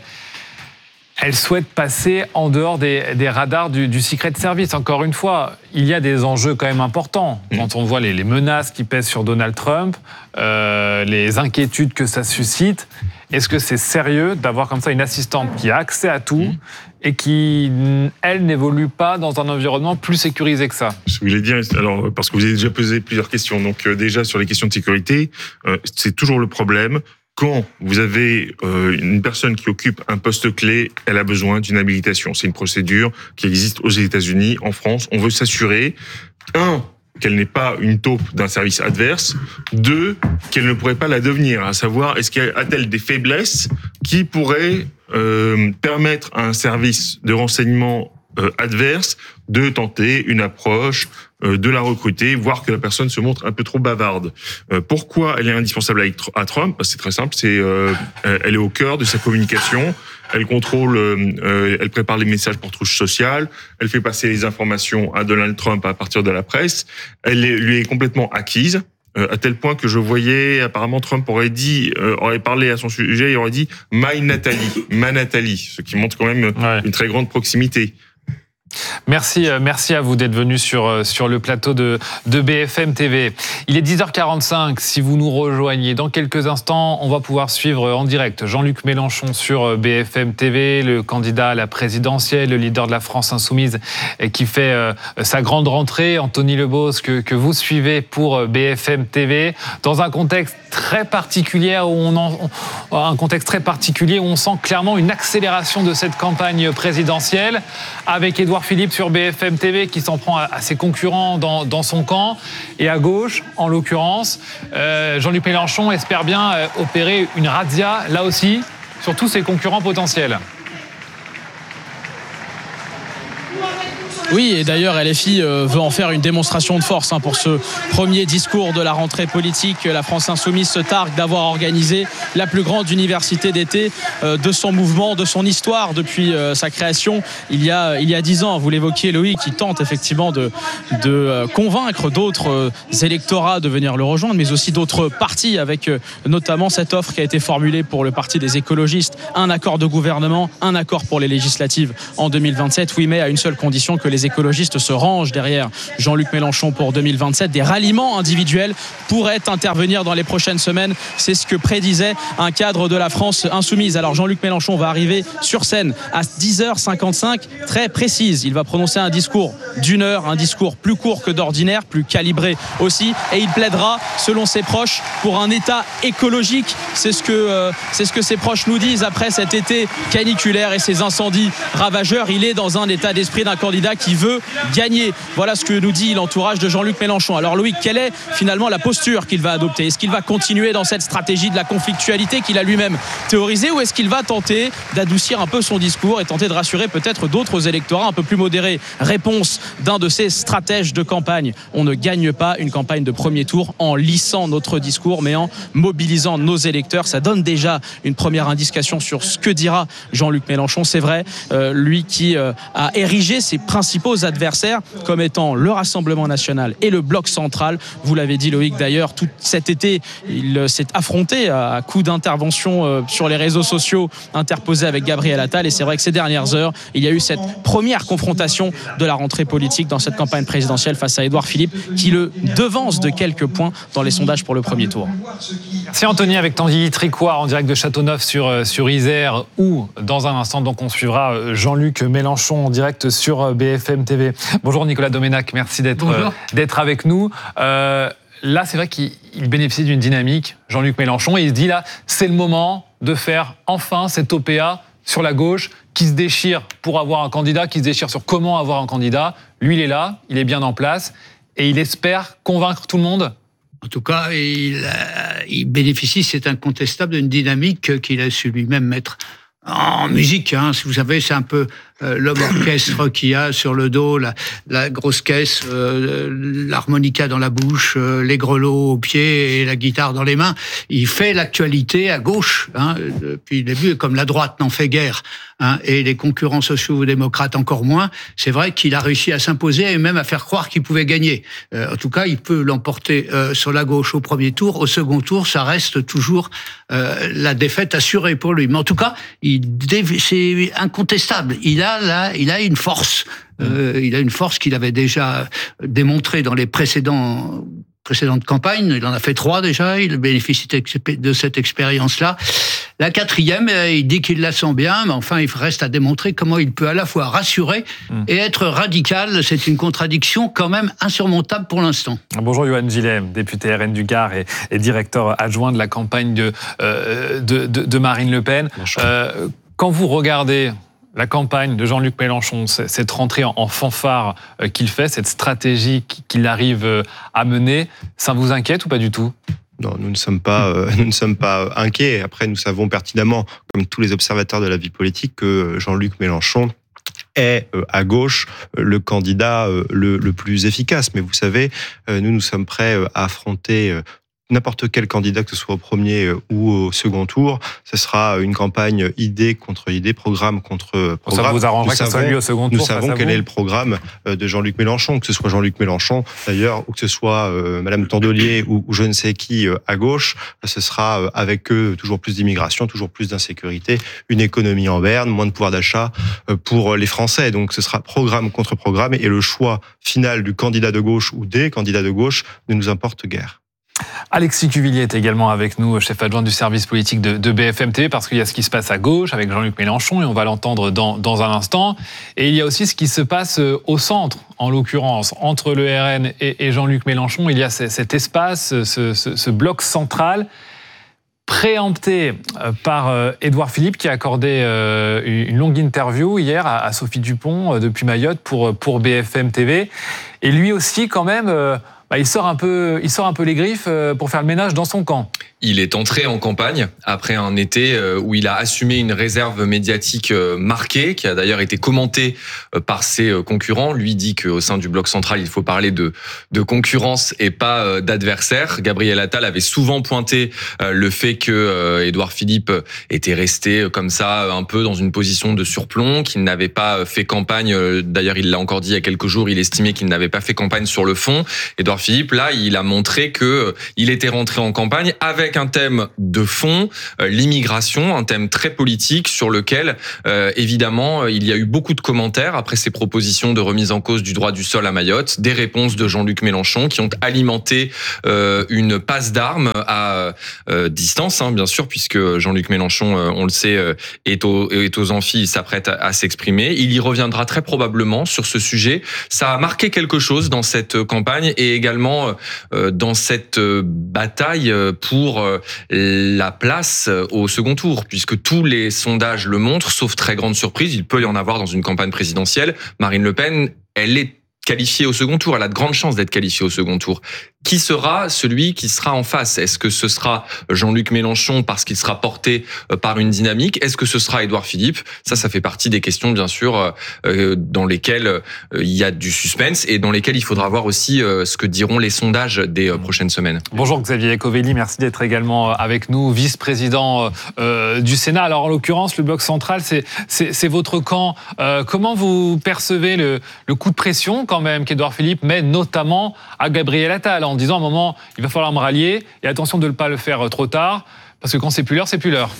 elle souhaite passer en dehors des, des radars du, du Secret Service. Encore une fois, il y a des enjeux quand même importants. Quand on voit les, les menaces qui pèsent sur Donald Trump, euh, les inquiétudes que ça suscite, est-ce que c'est sérieux d'avoir comme ça une assistante qui a accès à tout et qui, elle, n'évolue pas dans un environnement plus sécurisé que ça? Je voulais dire, alors, parce que vous avez déjà posé plusieurs questions. Donc, euh, déjà, sur les questions de sécurité, euh, c'est toujours le problème. Quand vous avez euh, une personne qui occupe un poste clé, elle a besoin d'une habilitation. C'est une procédure qui existe aux États-Unis, en France. On veut s'assurer, un, qu'elle n'est pas une taupe d'un service adverse. Deux, qu'elle ne pourrait pas la devenir. À savoir, est-ce qu'elle a-t-elle des faiblesses qui pourraient euh, permettre à un service de renseignement euh, adverse de tenter une approche, euh, de la recruter, voire que la personne se montre un peu trop bavarde. Euh, pourquoi elle est indispensable à Trump? C'est très simple, c'est euh, elle est au cœur de sa communication. Elle contrôle, euh, elle prépare les messages pour touche sociale, elle fait passer les informations à Donald Trump à partir de la presse. Elle est, lui est complètement acquise, euh, à tel point que je voyais, apparemment Trump aurait dit, euh, aurait parlé à son sujet, il aurait dit « My Nathalie », « Ma Nathalie », ce qui montre quand même ouais. une très grande proximité. Merci, merci à vous d'être venu sur, sur le plateau de, de B F M T V. Il est dix heures quarante-cinq, si vous nous rejoignez. Dans quelques instants, on va pouvoir suivre en direct Jean-Luc Mélenchon sur B F M T V, le candidat à la présidentielle, le leader de la France insoumise qui fait euh, sa grande rentrée, Anthony Lebos, que, que vous suivez pour B F M T V, dans un contexte très particulier où on en, un contexte très particulier où on sent clairement une accélération de cette campagne présidentielle, avec Édouard Philippe sur B F M T V qui s'en prend à, à ses concurrents dans, dans son camp, et à gauche, en l'occurrence, euh, Jean-Luc Mélenchon espère bien euh, opérer une razzia, là aussi, sur tous ses concurrents potentiels. Oui, et d'ailleurs, L F I veut en faire une démonstration de force hein, pour ce premier discours de la rentrée politique. La France insoumise se targue d'avoir organisé la plus grande université d'été euh, de son mouvement, de son histoire depuis euh, sa création il y a il y a dix ans. Vous l'évoquiez, Loïc, qui tente effectivement de, de euh, convaincre d'autres euh, électorats de venir le rejoindre, mais aussi d'autres partis, avec euh, notamment cette offre qui a été formulée pour le parti des écologistes, un accord de gouvernement, un accord pour les législatives en deux mille vingt-sept, oui, mais à une seule condition, que les écologistes se rangent derrière Jean-Luc Mélenchon pour deux mille vingt-sept. Des ralliements individuels pourraient intervenir dans les prochaines semaines. C'est ce que prédisait un cadre de la France insoumise. Alors Jean-Luc Mélenchon va arriver sur scène à dix heures cinquante-cinq, très précise. Il va prononcer un discours d'une heure, un discours plus court que d'ordinaire, plus calibré aussi, et il plaidera, selon ses proches, pour un État écologique. C'est ce que, euh, c'est ce que ses proches nous disent après cet été caniculaire et ces incendies ravageurs. Il est dans un état d'esprit d'un candidat qui veut gagner. Voilà ce que nous dit l'entourage de Jean-Luc Mélenchon. Alors Loïc, quelle est finalement la posture qu'il va adopter ? Est-ce qu'il va continuer dans cette stratégie de la conflictualité qu'il a lui-même théorisée, ou est-ce qu'il va tenter d'adoucir un peu son discours et tenter de rassurer peut-être d'autres électorats un peu plus modérés ? Réponse d'un de ses stratèges de campagne: on ne gagne pas une campagne de premier tour en lissant notre discours, mais en mobilisant nos électeurs. Ça donne déjà une première indication sur ce que dira Jean-Luc Mélenchon. C'est vrai, euh, lui qui euh, a érigé ses principaux adversaires comme étant le Rassemblement national et le Bloc central. Vous l'avez dit, Loïc, d'ailleurs, tout cet été, il s'est affronté à coups d'intervention sur les réseaux sociaux interposés avec Gabriel Attal, et c'est vrai que ces dernières heures, il y a eu cette première confrontation de la rentrée politique dans cette campagne présidentielle face à Édouard Philippe, qui le devance de quelques points dans les sondages pour le premier tour. Merci Anthony, avec Tanguy Tricouart en direct de Châteauneuf sur, sur Isère, où dans un instant donc on suivra Jean-Luc Mélenchon en direct sur B F M T V. Bonjour Nicolas Doménac, merci d'être, euh, d'être avec nous. Euh, là, c'est vrai qu'il bénéficie d'une dynamique, Jean-Luc Mélenchon, et il se dit là, c'est le moment de faire enfin cette O P A sur la gauche qui se déchire pour avoir un candidat, qui se déchire sur comment avoir un candidat. Lui, il est là, il est bien en place, et il espère convaincre tout le monde. En tout cas, il, il bénéficie, c'est incontestable, d'une dynamique qu'il a su lui-même mettre en musique. Hein. Vous savez, c'est un peu euh, l'homme orchestre qui a sur le dos la, la grosse caisse, euh, l'harmonica dans la bouche, euh, les grelots aux pieds et la guitare dans les mains. Il fait l'actualité à gauche hein, depuis le début, comme la droite n'en fait guère. Hein, et les concurrents sociaux-démocrates encore moins. C'est vrai qu'il a réussi à s'imposer et même à faire croire qu'il pouvait gagner. Euh, en tout cas, il peut l'emporter euh, sur la gauche au premier tour. Au second tour, ça reste toujours euh, la défaite assurée pour lui. Mais en tout cas, il, c'est incontestable. Il a là, il a une force. Euh, il a une force qu'il avait déjà démontrée dans les précédents précédentes campagnes. Il en a fait trois déjà. Il bénéficie de cette expérience-là. La quatrième, il dit qu'il la sent bien, mais enfin, il reste à démontrer comment il peut à la fois rassurer et être radical. C'est une contradiction quand même insurmontable pour l'instant. Bonjour Yohann Gillet, député R N du Gard et, et directeur adjoint de la campagne de, euh, de, de, de Marine Le Pen. Euh, quand vous regardez la campagne de Jean-Luc Mélenchon, cette rentrée en fanfare qu'il fait, cette stratégie qu'il arrive à mener, ça vous inquiète ou pas du tout ? Non, nous ne sommes pas, euh, nous ne sommes pas inquiets. Après, nous savons pertinemment, comme tous les observateurs de la vie politique, que Jean-Luc Mélenchon est euh, à gauche euh, le candidat euh, le, le plus efficace. Mais vous savez, euh, nous, nous sommes prêts euh, à affronter euh, n'importe quel candidat, que ce soit au premier ou au second tour. Ce sera une campagne idée contre idée, programme contre programme. Ça vous arrangerait que ce soit lui au second tour. Nous savons quel est le programme de Jean-Luc Mélenchon, que ce soit Jean-Luc Mélenchon d'ailleurs, ou que ce soit euh, Madame Tandelier ou, ou je ne sais qui euh, à gauche. Ce sera avec eux toujours plus d'immigration, toujours plus d'insécurité, une économie en berne, moins de pouvoir d'achat euh, pour les Français. Donc ce sera programme contre programme et le choix final du candidat de gauche ou des candidats de gauche ne nous importe guère. Alexis Cuvillier est également avec nous, chef adjoint du service politique de, de B F M T V, parce qu'il y a ce qui se passe à gauche avec Jean-Luc Mélenchon, et on va l'entendre dans, dans un instant. Et il y a aussi ce qui se passe au centre, en l'occurrence, entre le R N et, et Jean-Luc Mélenchon. Il y a cet espace, ce, ce, ce bloc central, préempté par Édouard Philippe, qui a accordé une longue interview hier à Sophie Dupont depuis Mayotte pour, pour B F M T V. Et lui aussi, quand même, bah, il sort un peu, il sort un peu les griffes pour faire le ménage dans son camp. Il est entré en campagne après un été où il a assumé une réserve médiatique marquée, qui a d'ailleurs été commentée par ses concurrents. Lui dit qu'au sein du bloc central, il faut parler de, de concurrence et pas d'adversaire. Gabriel Attal avait souvent pointé le fait que Édouard Philippe était resté comme ça, un peu dans une position de surplomb, qu'il n'avait pas fait campagne. D'ailleurs, il l'a encore dit il y a quelques jours, il estimait qu'il n'avait pas fait campagne sur le fond. Édouard Philippe, là, il a montré que il était rentré en campagne avec un thème de fond, euh, l'immigration, un thème très politique sur lequel, euh, évidemment, il y a eu beaucoup de commentaires après ces propositions de remise en cause du droit du sol à Mayotte, des réponses de Jean-Luc Mélenchon qui ont alimenté euh, une passe d'armes à euh, distance, hein, bien sûr, puisque Jean-Luc Mélenchon, euh, on le sait, euh, est, au, est aux amphis, il s'apprête à, à s'exprimer. Il y reviendra très probablement sur ce sujet. Ça a marqué quelque chose dans cette campagne et également euh, dans cette bataille pour la place au second tour, puisque tous les sondages le montrent, sauf très grande surprise, il peut y en avoir dans une campagne présidentielle. Marine Le Pen, elle est qualifiée au second tour, elle a de grandes chances d'être qualifiée au second tour. Qui sera celui qui sera en face ? Est-ce que ce sera Jean-Luc Mélenchon parce qu'il sera porté par une dynamique ? Est-ce que ce sera Édouard Philippe ? Ça, ça fait partie des questions, bien sûr, dans lesquelles il y a du suspense et dans lesquelles il faudra voir aussi ce que diront les sondages des prochaines semaines. Bonjour Xavier Covelli, merci d'être également avec nous, vice-président du Sénat. Alors en l'occurrence, le bloc central, c'est, c'est, c'est votre camp. Comment vous percevez le, le coup de pression quand même qu'Édouard Philippe met notamment à Gabriel Attal en disant à un moment, il va falloir me rallier et attention de ne pas le faire trop tard, parce que quand c'est plus l'heure, c'est plus l'heure.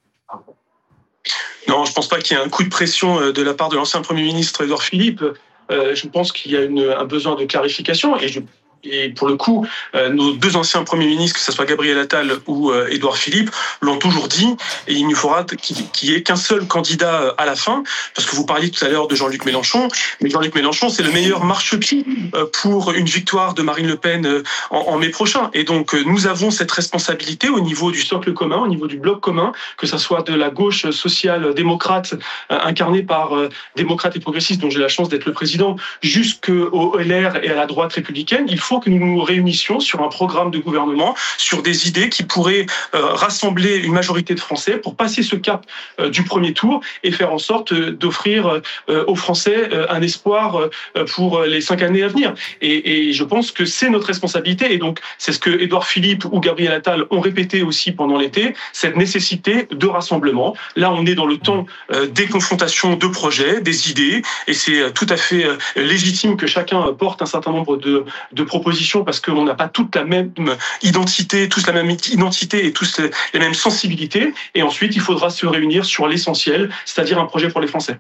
Non, je ne pense pas qu'il y ait un coup de pression de la part de l'ancien Premier ministre Édouard Philippe. Euh, je pense qu'il y a une, un besoin de clarification et je Et pour le coup, euh, nos deux anciens premiers ministres, que ce soit Gabriel Attal ou euh, Édouard Philippe, l'ont toujours dit. Et il ne faudra qu'il n'y ait qu'un seul candidat à la fin. Parce que vous parliez tout à l'heure de Jean-Luc Mélenchon. Mais Jean-Luc Mélenchon, c'est le meilleur marchepied euh, pour une victoire de Marine Le Pen euh, en, en mai prochain. Et donc, euh, nous avons cette responsabilité au niveau du socle commun, au niveau du bloc commun, que ce soit de la gauche social-démocrate, euh, incarnée par euh, démocrates et progressistes, dont j'ai la chance d'être le président, jusqu'au L R et à la droite républicaine. Il faut que nous nous réunissions sur un programme de gouvernement, sur des idées qui pourraient euh, rassembler une majorité de Français pour passer ce cap euh, du premier tour et faire en sorte euh, d'offrir euh, aux Français euh, un espoir euh, pour les cinq années à venir. Et, et je pense que c'est notre responsabilité. Et donc, c'est ce que Édouard Philippe ou Gabriel Attal ont répété aussi pendant l'été, cette nécessité de rassemblement. Là, on est dans le temps euh, des confrontations de projets, des idées, et c'est tout à fait euh, légitime que chacun porte un certain nombre de, de propositions parce qu'on n'a pas toute la même identité, tous la même identité et tous les mêmes sensibilités. Et ensuite, il faudra se réunir sur l'essentiel, c'est-à-dire un projet pour les Français.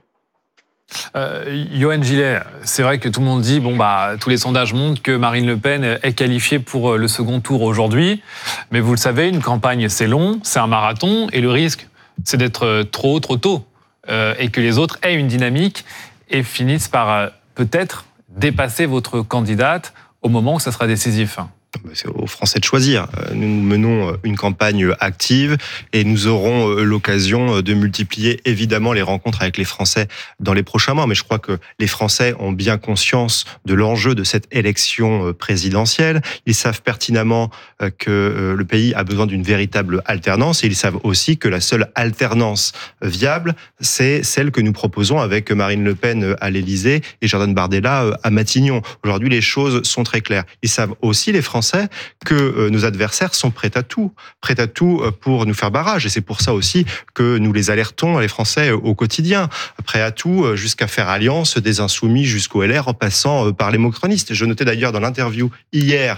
Euh, Yohann Gillet, c'est vrai que tout le monde dit bon bah tous les sondages montrent que Marine Le Pen est qualifiée pour le second tour aujourd'hui, mais vous le savez, une campagne c'est long, c'est un marathon et le risque c'est d'être trop trop tôt euh, et que les autres aient une dynamique et finissent par euh, peut-être dépasser votre candidate au moment où ça sera décisif. C'est aux Français de choisir. Nous menons une campagne active et nous aurons l'occasion de multiplier évidemment les rencontres avec les Français dans les prochains mois. Mais je crois que les Français ont bien conscience de l'enjeu de cette élection présidentielle. Ils savent pertinemment que le pays a besoin d'une véritable alternance et ils savent aussi que la seule alternance viable, c'est celle que nous proposons avec Marine Le Pen à l'Élysée et Jordan Bardella à Matignon. Aujourd'hui, les choses sont très claires. Ils savent aussi, les Français, Français que nos adversaires sont prêts à tout, prêts à tout pour nous faire barrage. Et c'est pour ça aussi que nous les alertons, les Français, au quotidien. Prêts à tout jusqu'à faire alliance des Insoumis jusqu'au L R en passant par les macronistes. Je notais d'ailleurs dans l'interview hier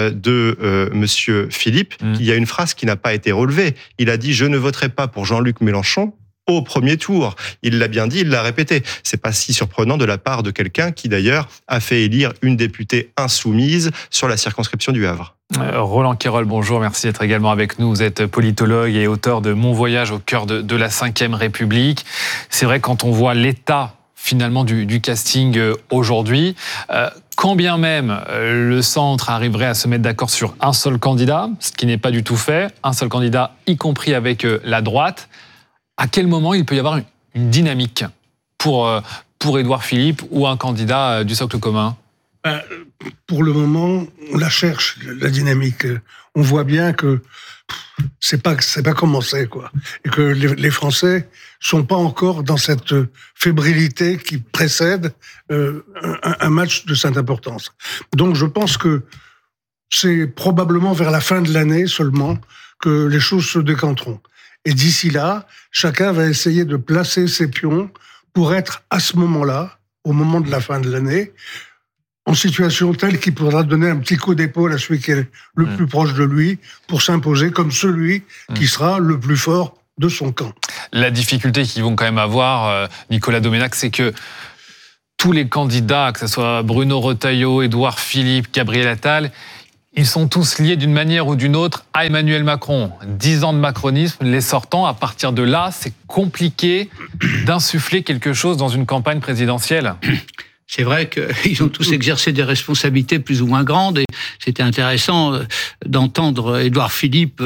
de euh, Monsieur Philippe mmh. qu'il y a une phrase qui n'a pas été relevée. Il a dit « Je ne voterai pas pour Jean-Luc Mélenchon ». Au premier tour. Il l'a bien dit, il l'a répété. C'est pas si surprenant de la part de quelqu'un qui, d'ailleurs, a fait élire une députée insoumise sur la circonscription du Havre. Euh, Roland Quérol, bonjour, merci d'être également avec nous. Vous êtes politologue et auteur de Mon voyage au cœur de, de la cinquième République. C'est vrai, quand on voit l'état, finalement, du, du casting aujourd'hui, euh, quand bien même euh, le centre arriverait à se mettre d'accord sur un seul candidat, ce qui n'est pas du tout fait, un seul candidat, y compris avec euh, la droite, à quel moment il peut y avoir une, une dynamique pour, euh, pour Édouard Philippe ou un candidat euh, du socle commun ? Ben, pour le moment, on la cherche, la dynamique. On voit bien que c'est pas, c'est pas commencé, quoi. Et que les, les Français sont pas encore dans cette fébrilité qui précède euh, un, un match de cette importance. Donc je pense que c'est probablement vers la fin de l'année seulement que les choses se décanteront. Et d'ici là, chacun va essayer de placer ses pions pour être à ce moment-là, au moment de la fin de l'année, en situation telle qu'il pourra donner un petit coup d'épaule à celui qui est le mmh. plus proche de lui pour s'imposer comme celui mmh. qui sera le plus fort de son camp. La difficulté qu'ils vont quand même avoir, Nicolas Doménac, c'est que tous les candidats, que ce soit Bruno Retailleau, Édouard Philippe, Gabriel Attal, ils sont tous liés d'une manière ou d'une autre à Emmanuel Macron. Dix ans de macronisme, les sortants, à partir de là, c'est compliqué d'insuffler quelque chose dans une campagne présidentielle. C'est vrai qu'ils ont tous exercé des responsabilités plus ou moins grandes et c'était intéressant d'entendre Édouard Philippe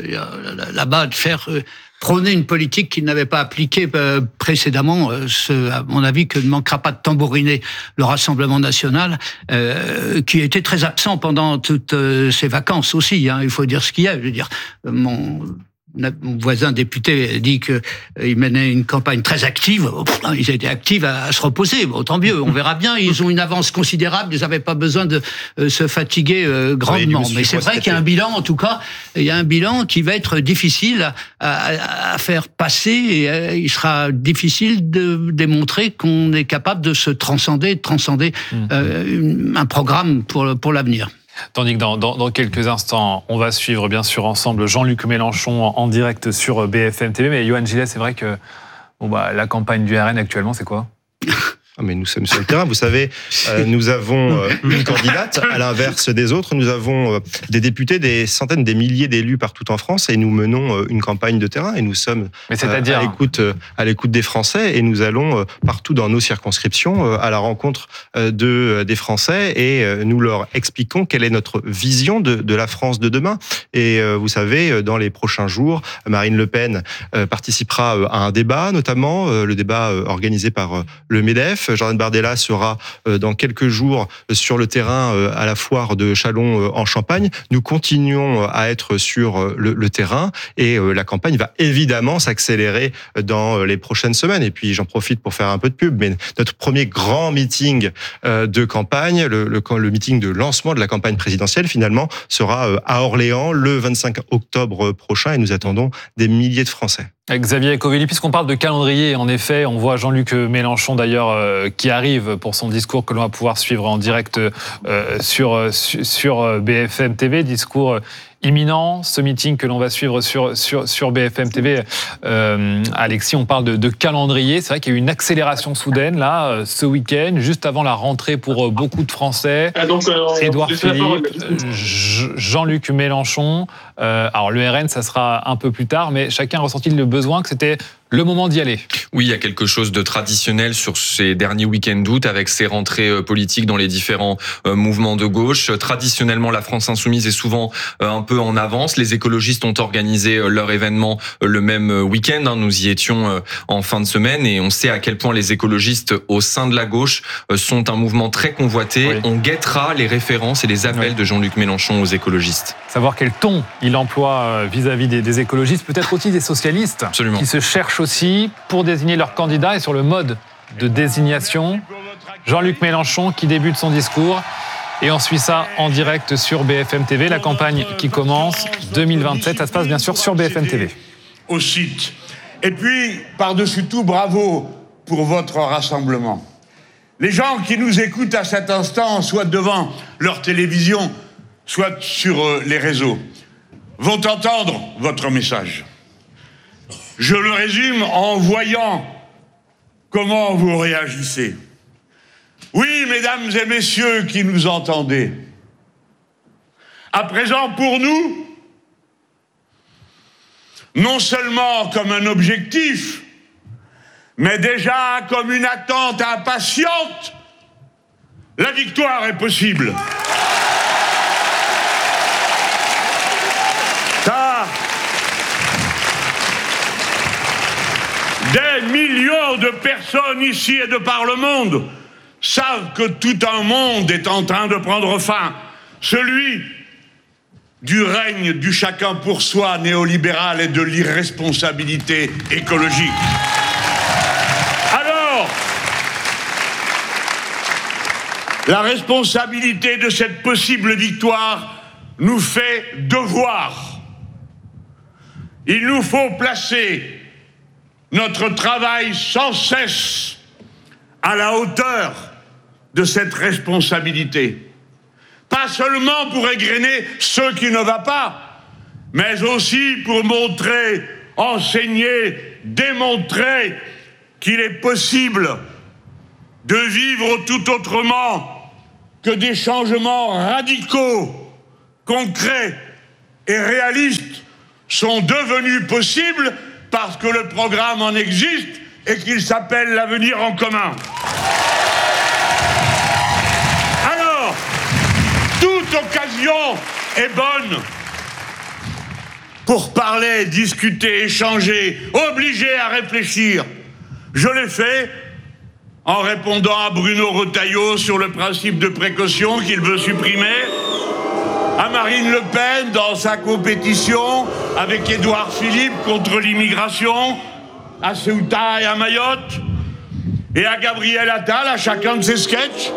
là-bas de faire prôner une politique qu'il n'avait pas appliquée précédemment, ce, à mon avis, que ne manquera pas de tambouriner le Rassemblement national, euh, qui était très absent pendant toutes ces vacances aussi. Hein, il faut dire ce qu'il y a. Je veux dire, mon Mon voisin député dit qu'il menait une campagne très active. Ils étaient actifs à se reposer. Bon, tant mieux, on verra bien. Ils ont une avance considérable. Ils n'avaient pas besoin de se fatiguer grandement. Mais c'est vrai qu'il y a un bilan, en tout cas, il y a un bilan qui va être difficile à, à faire passer. Et il sera difficile de démontrer qu'on est capable de se transcender, de transcender mmh. euh, un programme pour, pour l'avenir. Tandis que dans, dans, dans quelques instants, on va suivre bien sûr ensemble Jean-Luc Mélenchon en, en direct sur B F M T V. Mais Yohann Gillet, c'est vrai que bon bah, la campagne du R N actuellement, c'est quoi ? Ah mais nous sommes sur le terrain. Vous savez, euh, nous avons euh, une candidate, à l'inverse des autres. Nous avons euh, des députés, des centaines, des milliers d'élus partout en France, et nous menons euh, une campagne de terrain. Et nous sommes mais c'est-à-dire... euh, à l'écoute, euh, à l'écoute des Français, et nous allons euh, partout dans nos circonscriptions euh, à la rencontre euh, de euh, des Français, et euh, nous leur expliquons quelle est notre vision de, de la France de demain. Et euh, vous savez, dans les prochains jours, Marine Le Pen euh, participera à un débat, notamment euh, le débat euh, organisé par euh, le MEDEF. Jordan Bardella sera dans quelques jours sur le terrain à la foire de Châlons en Champagne. Nous continuons à être sur le, le terrain et la campagne va évidemment s'accélérer dans les prochaines semaines. Et puis j'en profite pour faire un peu de pub, mais notre premier grand meeting de campagne, le, le, le meeting de lancement de la campagne présidentielle, finalement, sera à Orléans le vingt-cinq octobre prochain et nous attendons des milliers de Français. Xavier Iacovelli, puisqu'on parle de calendrier, en effet, on voit Jean-Luc Mélenchon d'ailleurs euh, qui arrive pour son discours que l'on va pouvoir suivre en direct euh, sur, sur B F M T V, discours imminent, ce meeting que l'on va suivre sur, sur, sur B F M T V. Euh, Alexis, on parle de, de calendrier, c'est vrai qu'il y a eu une accélération soudaine là, ce week-end, juste avant la rentrée pour beaucoup de Français. Ah, donc, euh, Édouard Philippe, Jean-Luc Mélenchon, euh, alors le R N ça sera un peu plus tard, mais chacun a ressenti le besoin que c'était le moment d'y aller. Oui, il y a quelque chose de traditionnel sur ces derniers week-ends d'août avec ces rentrées politiques dans les différents mouvements de gauche. Traditionnellement, la France insoumise est souvent un peu en avance. Les écologistes ont organisé leur événement le même week-end. Nous y étions en fin de semaine et on sait à quel point les écologistes au sein de la gauche sont un mouvement très convoité. Oui. On guettera les références et les appels oui. de Jean-Luc Mélenchon aux écologistes. Savoir quel ton il emploie vis-à-vis des, des écologistes, peut-être aussi des socialistes. Absolument. Qui se cherchent aussi pour désigner leur candidat et sur le mode de désignation. Jean-Luc Mélenchon qui débute son discours Et on suit ça en direct sur B F M T V. La campagne qui commence deux mille vingt-sept, ça se passe bien sûr sur B F M T V. Au site. Et puis, par-dessus tout, bravo pour votre rassemblement. Les gens qui nous écoutent à cet instant, soit devant leur télévision, soit sur les réseaux, vont entendre votre message. Je le résume en voyant comment vous réagissez. Oui, mesdames et messieurs qui nous entendez, à présent pour nous, non seulement comme un objectif, mais déjà comme une attente impatiente, la victoire est possible. Car des millions de personnes ici et de par le monde savent que tout un monde est en train de prendre fin, celui du règne du chacun pour soi néolibéral et de l'irresponsabilité écologique. Alors, la responsabilité de cette possible victoire nous fait devoir. Il nous faut placer notre travail sans cesse à la hauteur de cette responsabilité. Pas seulement pour égrener ce qui ne va pas, mais aussi pour montrer, enseigner, démontrer qu'il est possible de vivre tout autrement, que des changements radicaux, concrets et réalistes sont devenus possibles parce que le programme en existe et qu'il s'appelle l'avenir en commun. Alors, toute occasion est bonne pour parler, discuter, échanger, obliger à réfléchir. Je l'ai fait en répondant à Bruno Retailleau sur le principe de précaution qu'il veut supprimer, à Marine Le Pen dans sa compétition avec Édouard Philippe contre l'immigration, à Ceuta et à Mayotte, et à Gabriel Attal à chacun de ses sketchs.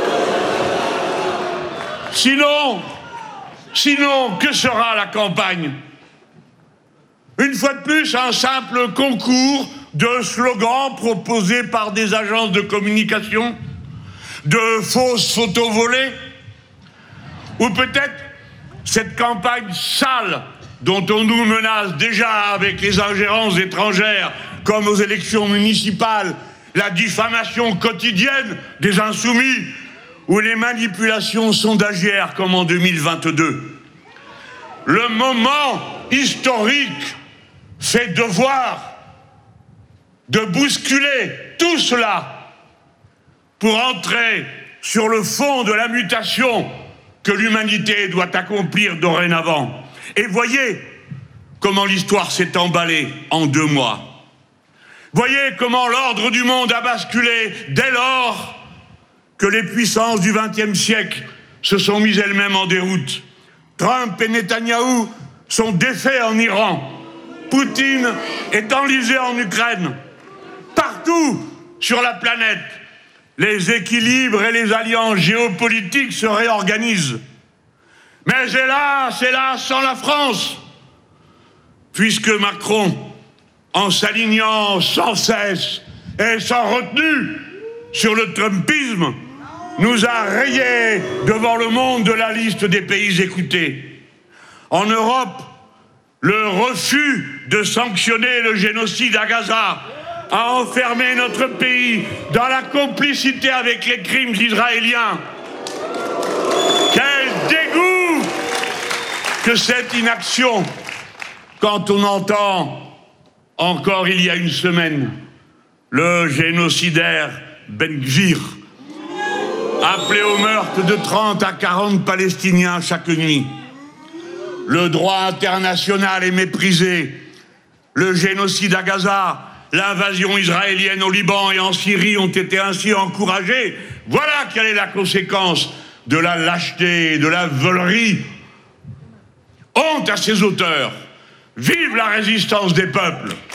Sinon, sinon, que sera la campagne? Une fois de plus, un simple concours de slogans proposés par des agences de communication, de fausses photos volées, ou peut-être cette campagne sale dont on nous menace déjà avec les ingérences étrangères, comme aux élections municipales, la diffamation quotidienne des insoumis, ou les manipulations sondagières comme en deux mille vingt-deux. Le moment historique fait devoir de bousculer tout cela pour entrer sur le fond de la mutation que l'humanité doit accomplir dorénavant. Et voyez comment l'histoire s'est emballée en deux mois. Voyez comment l'ordre du monde a basculé dès lors que les puissances du vingtième siècle se sont mises elles-mêmes en déroute. Trump et Netanyahou sont défaits en Iran. Poutine est enlisé en Ukraine. Partout sur la planète, les équilibres et les alliances géopolitiques se réorganisent. Mais hélas, hélas, sans la France, puisque Macron, en s'alignant sans cesse et sans retenue sur le trumpisme, nous a rayés devant le monde de la liste des pays écoutés. En Europe, le refus de sanctionner le génocide à Gaza a enfermé notre pays dans la complicité avec les crimes israéliens. Quel dégoût que cette inaction, quand on entend, encore il y a une semaine, le génocidaire Ben Gvir appelé au meurtre de trente à quarante Palestiniens chaque nuit. Le droit international est méprisé. Le génocide à Gaza, l'invasion israélienne au Liban et en Syrie ont été ainsi encouragés. Voilà quelle est la conséquence de la lâcheté et de la volerie. Honte à ces auteurs. Vive la résistance des peuples!